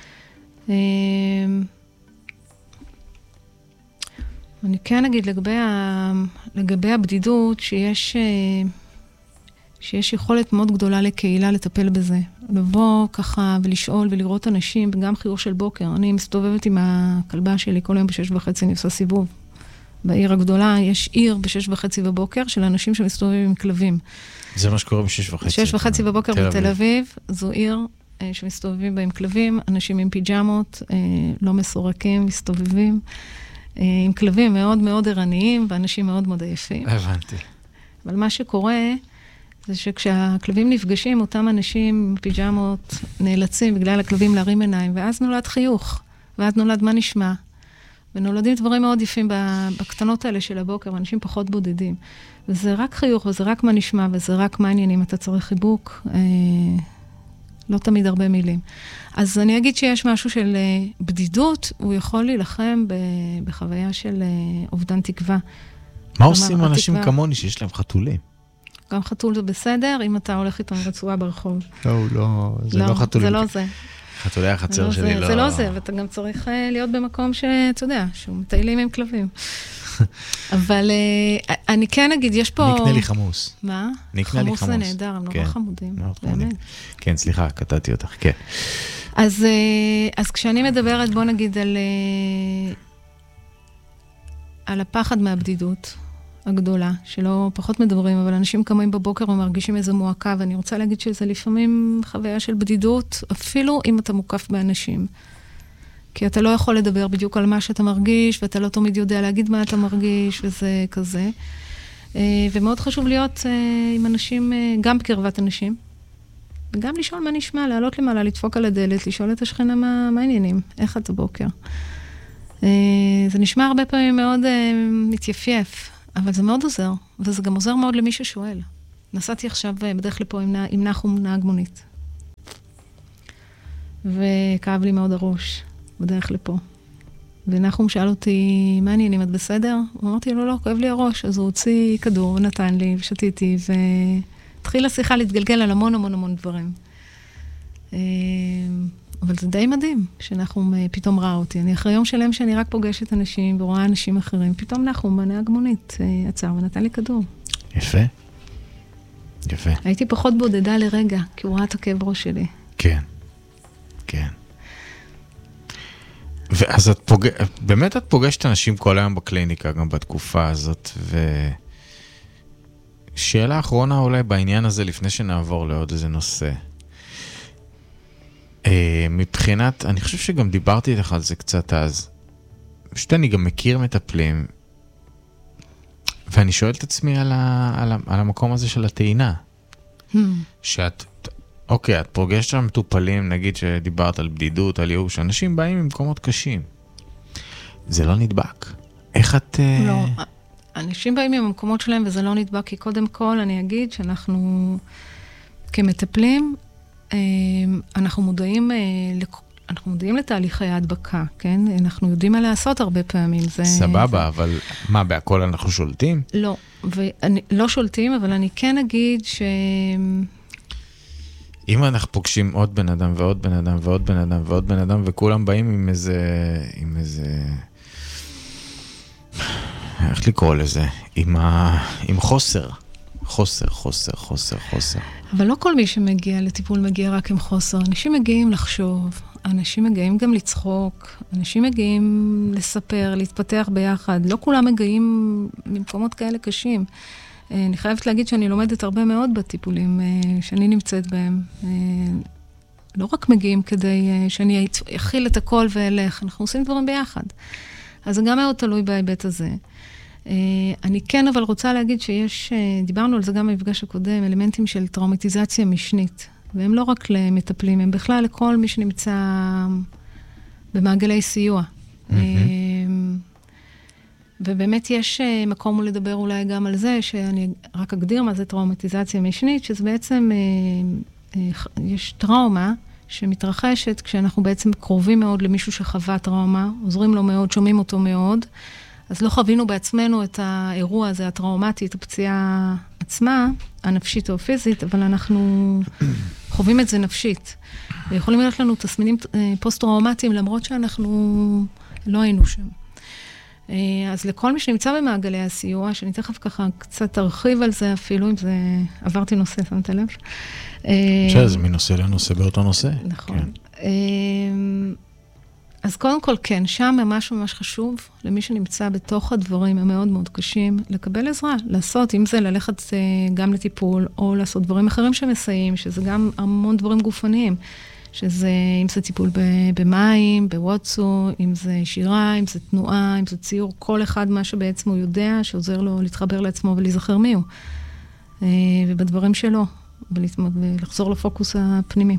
אני כן אגיד לגבי הבדידות, שיש יכולת מאוד גדולה לקהילה לטפל בזה. לבוא ככה ולשאול ולראות אנשים, גם חיוך של בוקר. אני מסתובבת עם הכלבה שלי כל יום ב6:30, אני עושה סיבוב. בעיר הגדולה יש עיר ב6:30 בבוקר של אנשים שמסתובבים עם כלבים. זה מה שקורה ב6:30. 6:30 בבוקר בתל אביב, זו עיר שמסתובבים בה עם כלבים, אנשים עם פיג'מות, לא מסורקים, מסתובבים. עם כלבים מאוד מאוד ערניים, ואנשים מאוד מאוד עייפים. הבנתי. אבל מה שקורה, זה שכשהכלבים נפגשים, אותם אנשים עם פיג'מות נאלצים בגלל הכלבים להרים עיניים, ואז נולד חיוך, ואז נולד מה נשמע. ונולדים דברים מאוד יפים בקטנות האלה של הבוקר, ואנשים פחות בודדים. וזה רק חיוך, וזה רק מה נשמע, וזה רק מה עניינים. אתה צריך חיבוק, לא תמיד הרבה מילים. אז אני אגיד שיש משהו של בדידות, הוא יכול להילחם בחוויה של אובדן תקווה. מה עושים אנשים כמוני שיש להם חתולים? גם חתול זה בסדר, אם אתה הולך איתם רצועה ברחוב. לא, זה לא חתולים. זה לא זה. חתולי החצר שלי לא... זה לא זה, ואתה גם צריך להיות במקום שאתה יודע, שהוא מטיילים עם כלבים. אבל אני כן אגיד, יש פה... נקנה לי חמוס. מה? נקנה לי חמוס. חמוס זה נהדר, הם נורא חמודים, באמת. כן, סליחה, קטעתי אותך, כן. אז כשאני מדברת, בוא נגיד על הפחד מהבדידות, הגדולה, שלא פחות מדברים, אבל אנשים קמים בבוקר ומרגישים איזו מועקה, ואני רוצה להגיד שזה לפעמים חוויה של בדידות, אפילו אם אתה מוקף באנשים. כי אתה לא יכול לדבר בדיוק על מה שאתה מרגיש, ואתה לא תמיד יודע להגיד מה אתה מרגיש, וזה כזה. ומאוד חשוב להיות עם אנשים, גם בקרבת אנשים, וגם לשאול מה נשמע, לעלות למעלה, לדפוק על הדלת, לשאול את השכנה מה העניינים, איך את הבוקר. זה נשמע הרבה פעמים מאוד מתייפייף, אבל זה מאוד עוזר, וזה גם עוזר מאוד למי ששואל. נסעתי עכשיו בדרך לפה עם נחום נהג מונית, וכאב לי מאוד הראש בדרך לפה. ונחום שאל אותי, מה העניינים, את בסדר? אמרתי לו, לא, כואב לי הראש. אז הוא הוציא כדור ונתן לי, ושתיתי, והתחילה השיחה להתגלגל על המון המון המון דברים. אבל זה די מדהים, שנחום פתאום ראה אותי. אני אחרי יום שלם שאני רק פוגשת אנשים, ורואה אנשים אחרים, פתאום נחום, הנהג מונית, עצר ונתן לי כדור. יפה. יפה. הייתי פחות בודדה לרגע, כי הוא ראה את הכאב ראש שלי. כן. כן. ואז באמת את פוגשת אנשים כל היום בקליניקה, גם בתקופה הזאת, ושאלה אחרונה אולי בעניין הזה, לפני שנעבור לעוד איזה נושא. מבחינת, אני חושב שגם דיברתי איתך על זה קצת אז, פשוט אני גם מכיר מטפלים, ואני שואל את עצמי על המקום הזה של הטעינה. שאת, אוקיי, את פוגשת שם מטופלים, נגיד שדיברת על בדידות, על ייאוש, אנשים באים ממקומות קשים. זה לא נדבק. איך את... לא, אנשים באים ממקומות שלהם וזה לא נדבק, כי קודם כל אני אגיד שאנחנו כמטפלים, אנחנו מודעים לתהליכי ההדבקה, כן? אנחנו יודעים מה לעשות הרבה פעמים. סבבה, אבל מה, בהכל אנחנו שולטים? לא, לא שולטים, אבל אני כן אגיד אם אנחנו פוגשים עוד בן אדם ועוד בן אדם ועוד בן אדם ועוד בן אדם, וכולם באים עם איזה, איך לקרוא לזה? עם חוסר. אבל לא כל מי שמגיע לטיפול מגיע רק עם חוסר. אנשים מגיעים לחשוב, אנשים מגיעים גם לצחוק, אנשים מגיעים לספר, להתפתח ביחד. לא כולם מגיעים ממקומות כאלה קשים. אני חייבת להגיד שאני לומדת הרבה מאוד בטיפולים שאני נמצאת בהם. לא רק מגיעים כדי שאני אכיל את הכל ואלך, אנחנו עושים דברים ביחד. אז זה גם מאוד תלוי בהיבט הזה. אני כן אבל רוצה להגיד שיש, דיברנו על זה גם במפגש הקודם, אלמנטים של טראומטיזציה משנית, והם לא רק למטפלים, הם בכלל לכל מי שנמצא במעגלי סיוע. ובאמת יש מקום לדבר אולי גם על זה, שאני רק אגדיר מה זה טראומטיזציה משנית, שזה בעצם, יש טראומה שמתרחשת כשאנחנו בעצם קרובים מאוד למישהו שחווה טראומה, עוזרים לו מאוד, שומעים אותו מאוד, אז לא חווינו בעצמנו את האירוע הזה, הטראומטי, את הפציעה עצמה, הנפשית או הפיזית, אבל אנחנו חווים את זה נפשית. ויכולים להיות לנו תסמינים פוסט-טראומטיים, למרות שאנחנו לא היינו שם. אז לכל מי שנמצא במעגלי הסיוע, שאני תכף ככה קצת ארחיב על זה אפילו, אם זה עברתי נושא, שמת לב? זה מנושא לנושא באותו נושא. נכון. אז קודם כל כן, שם ממש ממש חשוב למי שנמצא בתוך הדברים המאוד מאוד קשים, לקבל עזרה, לעשות, אם זה ללכת גם לטיפול, או לעשות דברים אחרים שמסייעים, שזה גם המון דברים גופניים, שזה, אם זה טיפול במים, בוואטסו, אם זה שירה, אם זה תנועה, אם זה ציור, כל אחד מה שבעצם הוא יודע, שעוזר לו להתחבר לעצמו ולהיזכר מי הוא. ובדברים שלו, ולחזור לפוקוס הפנימי.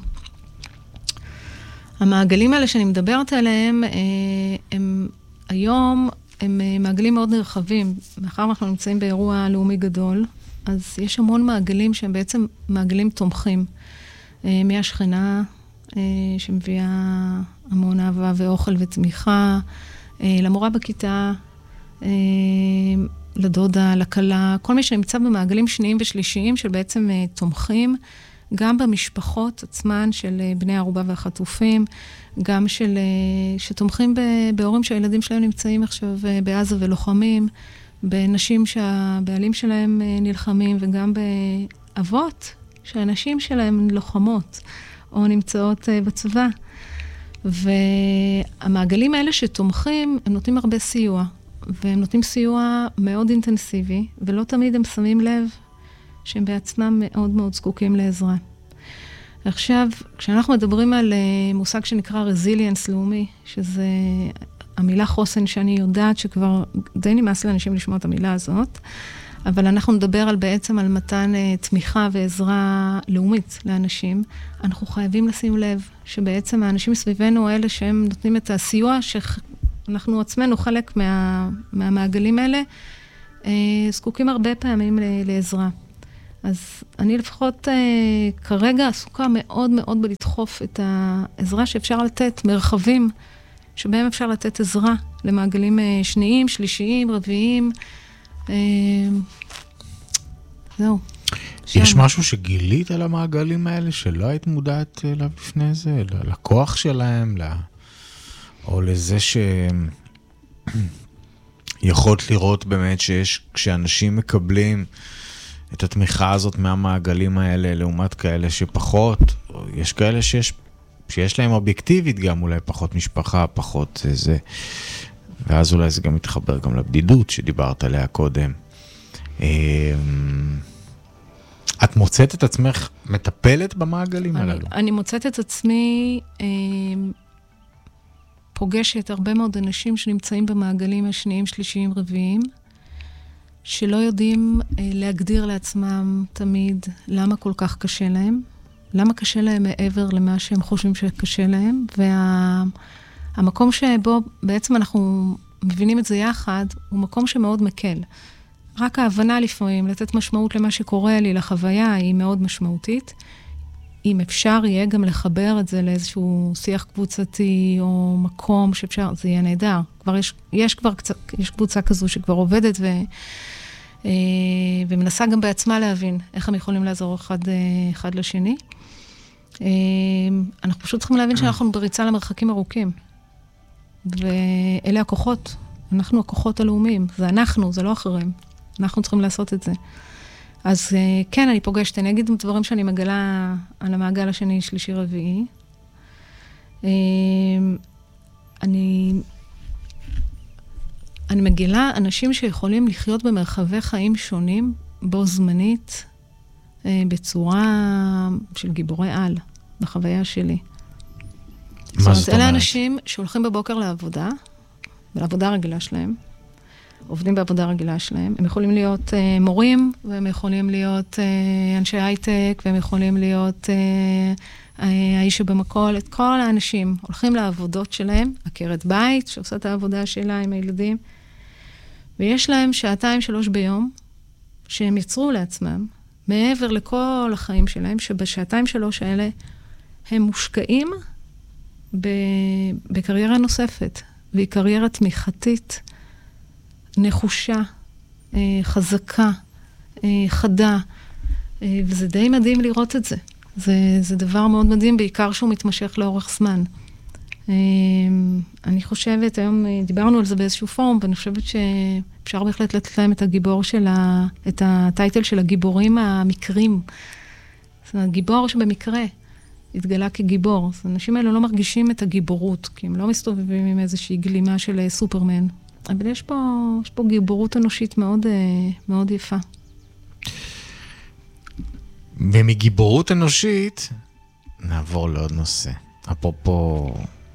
המעגלים האלה שאני מדברת עליהם, הם היום, הם מעגלים מאוד נרחבים. מאחר אנחנו נמצאים באירוע לאומי גדול, אז יש המון מעגלים שהם בעצם מעגלים תומכים. מהשכנה, שמביאה המון אהבה ואוכל ותמיכה, למורה בכיתה, לדודה, לקלה, כל מי שנמצא במעגלים שניים ושלישיים של בעצם תומכים, גם במשפחות עצמן של בני הערובה והחטופים, גם שתומכים בהורים שהילדים שלהם נמצאים עכשיו בעזה ולוחמים, בנשים שהבעלים שלהם נלחמים, וגם באבות שהנשים שלהם לוחמות או נמצאות בצבא. והמעגלים האלה שתומכים, הם נותנים הרבה סיוע. והם נותנים סיוע מאוד אינטנסיבי, ולא תמיד הם שמים לב שהם בעצמם מאוד מאוד זקוקים לעזרה. עכשיו, כשאנחנו מדברים על מושג שנקרא רזיליאנס לאומי, שזה המילה חוסן שאני יודעת שכבר די נמאס לאנשים לשמוע את המילה הזאת, אבל אנחנו נדבר בעצם על מתן תמיכה ועזרה לאומית לאנשים. אנחנו חייבים לשים לב שבעצם האנשים סביבנו האלה שהם נותנים את הסיוע, שאנחנו עצמנו חלק מהמעגלים האלה, זקוקים הרבה פעמים לעזרה. אז אני לפחות כרגע עסוקה מאוד מאוד בלדחוף את העזרה שאפשר לתת, מרחבים שבהם אפשר לתת עזרה למעגלים שניים, שלישיים, רביעיים. זהו. יש משהו שגילית על המעגלים האלה שלא היית מודעת אליו לפני זה? לכוח שלהם? או לזה שיכולת לראות באמת שיש, כשאנשים מקבלים את התמיכה הזאת מהמעגלים האלה, לעומת כאלה שפחות, או יש כאלה שיש להם אובייקטיבית גם, אולי פחות משפחה, פחות זה, ואז אולי זה גם מתחבר גם לבדידות שדיברת עליה קודם. את מוצאת את עצמך מטפלת במעגלים הללו? אני מוצאת את עצמי פוגשת הרבה מאוד אנשים שנמצאים במעגלים השניים, שלישיים, רביעיים, שלא יודעים להגדיר לעצמם תמיד למה כל כך קשה להם, למה קשה להם מעבר למה שהם חושבים שקשה להם, והמקום שבו בעצם אנחנו מבינים את זה יחד, הוא מקום שמאוד מקל. רק ההבנה לפעמים, לתת משמעות למה שקורה לי, לחוויה, היא מאוד משמעותית. אם אפשר יהיה גם לחבר את זה לאיזשהו שיח קבוצתי, או מקום שאפשר, זה יהיה נהדר. יש קבוצה כזו שכבר עובדת ומנסה גם בעצמה להבין איך הם יכולים לעזור אחד לשני. אנחנו פשוט צריכים להבין שאנחנו בריצה למרחקים ארוכים. ואלה הכוחות. אנחנו הכוחות הלאומיים. זה אנחנו, זה לא אחרים. אנחנו צריכים לעשות את זה. אז כן, אני פוגשת, אני אגיד דברים שאני מגלה על המעגל השני, שלישי, רביעי. אני מגלה אנשים שיכולים לחיות במרחבי חיים שונים, בו זמנית, בצורה של גיבורי על, בחוויה שלי. מה זאת אומרת? אלה אנשים שהולכים בבוקר לעבודה, ולעבודה הרגילה שלהם, עובדים בעבודה רגילה שלהם. הם יכולים להיות מורים, והם יכולים להיות אנשי הייטק, והם יכולים להיות האיש שבמכולת. כל האנשים הולכים לעבודות שלהם, עקרת בית, שעושה את העבודה שלה עם הילדים, ויש להם 2-3 ביום, שהם יצרו לעצמם, מעבר לכל החיים שלהם, שב2-3 האלה הם מושקעים בקריירה נוספת, והיא קריירה תמיכתית, נחושה, חזקה, חדה, וזה די מדהים לראות את זה. זה דבר מאוד מדהים, בעיקר שהוא מתמשך לאורך זמן. אני חושבת, היום דיברנו על זה באיזשהו פורום, ואני חושבת שאפשר בהחלט לתת להם את הגיבור את הטייטל של הגיבורים המקרים. זאת אומרת, גיבור שבמקרה התגלה כגיבור. אז האנשים האלה לא מרגישים את הגיבורות, כי הם לא מסתובבים עם איזושהי גלימה של סופרמן. אבל יש פה גיבורות אנושית מאוד, מאוד יפה. ומגיבורות אנושית, נעבור לעוד נושא. אפרופו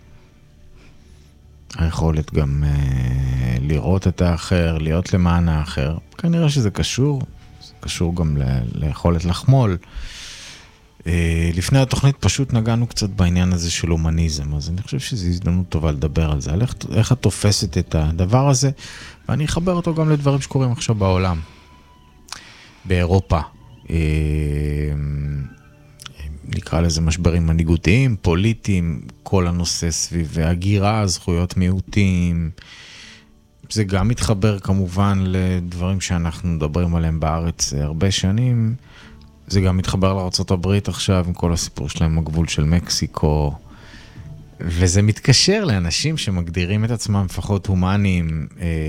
היכולת גם לראות את האחר, להיות למען האחר. כנראה שזה קשור. זה קשור גם ליכולת לחמול. לפני התוכנית פשוט נגענו קצת בעניין הזה של הומניזם, אז אני חושב שזו הזדמנות טובה לדבר על זה, על איך את תופסת את הדבר הזה, ואני אחבר אותו גם לדברים שקורים עכשיו בעולם, באירופה. נקרא לזה משברים מנהיגותיים, פוליטיים, כל הנושא סביב הגירה, זכויות מיעוטים. זה גם מתחבר כמובן לדברים שאנחנו מדברים עליהם בארץ הרבה שנים. זה גם מתחבר לארצות הברית עכשיו, עם כל הסיפור שלהם, הגבול של מקסיקו. וזה מתקשר לאנשים שמגדירים את עצמם לפחות הומניים.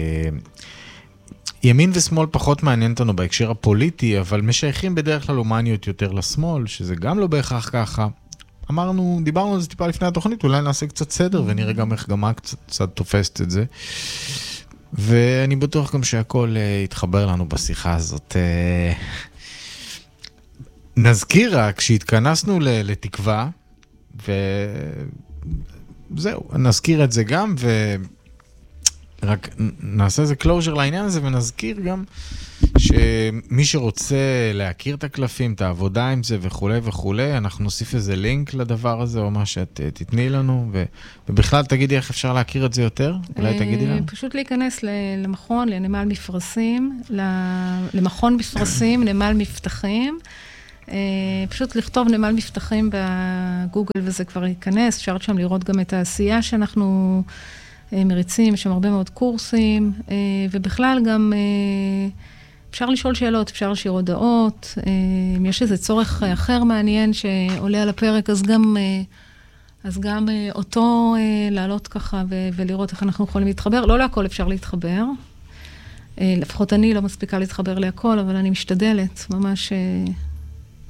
ימין ושמאל פחות מעניין אותנו בהקשר הפוליטי, אבל משייכים בדרך כלל הומניות יותר לשמאל, שזה גם לא בהכרח ככה. דיברנו על זה טיפה לפני התוכנית, אולי נעשה קצת סדר, ונראה גם איך גם קצת תופסת את זה. ואני בטוח גם שהכל יתחבר לנו בשיחה הזאת. נזכיר רק שהתכנסנו לתקווה, וזהו, נזכיר את זה גם, ורק נעשה איזה closure לעניין הזה, ונזכיר גם שמי שרוצה להכיר את הקלפים, את העבודה עם זה וכו' וכו', אנחנו נוסיף איזה לינק לדבר הזה, או מה שאת תתני לנו, ובכלל תגידי איך אפשר להכיר את זה יותר? אולי תגידי לנו. פשוט להיכנס למכון, לנמל מפרשים, למכון מפרשים, נמל מבטחים, פשוט לכתוב נמל מבטחים בגוגל וזה כבר ייכנס, אפשר שם לראות גם את העשייה שאנחנו מריצים, יש שם הרבה מאוד קורסים, ובכלל גם אפשר לשאול שאלות, אפשר לשאול הודעות, אם יש איזה צורך אחר מעניין שעולה על הפרק, אז גם אותו לעלות ככה ולראות איך אנחנו יכולים להתחבר. לא להכל אפשר להתחבר, לפחות אני לא מספיקה להתחבר להכל, אבל אני משתדלת ממש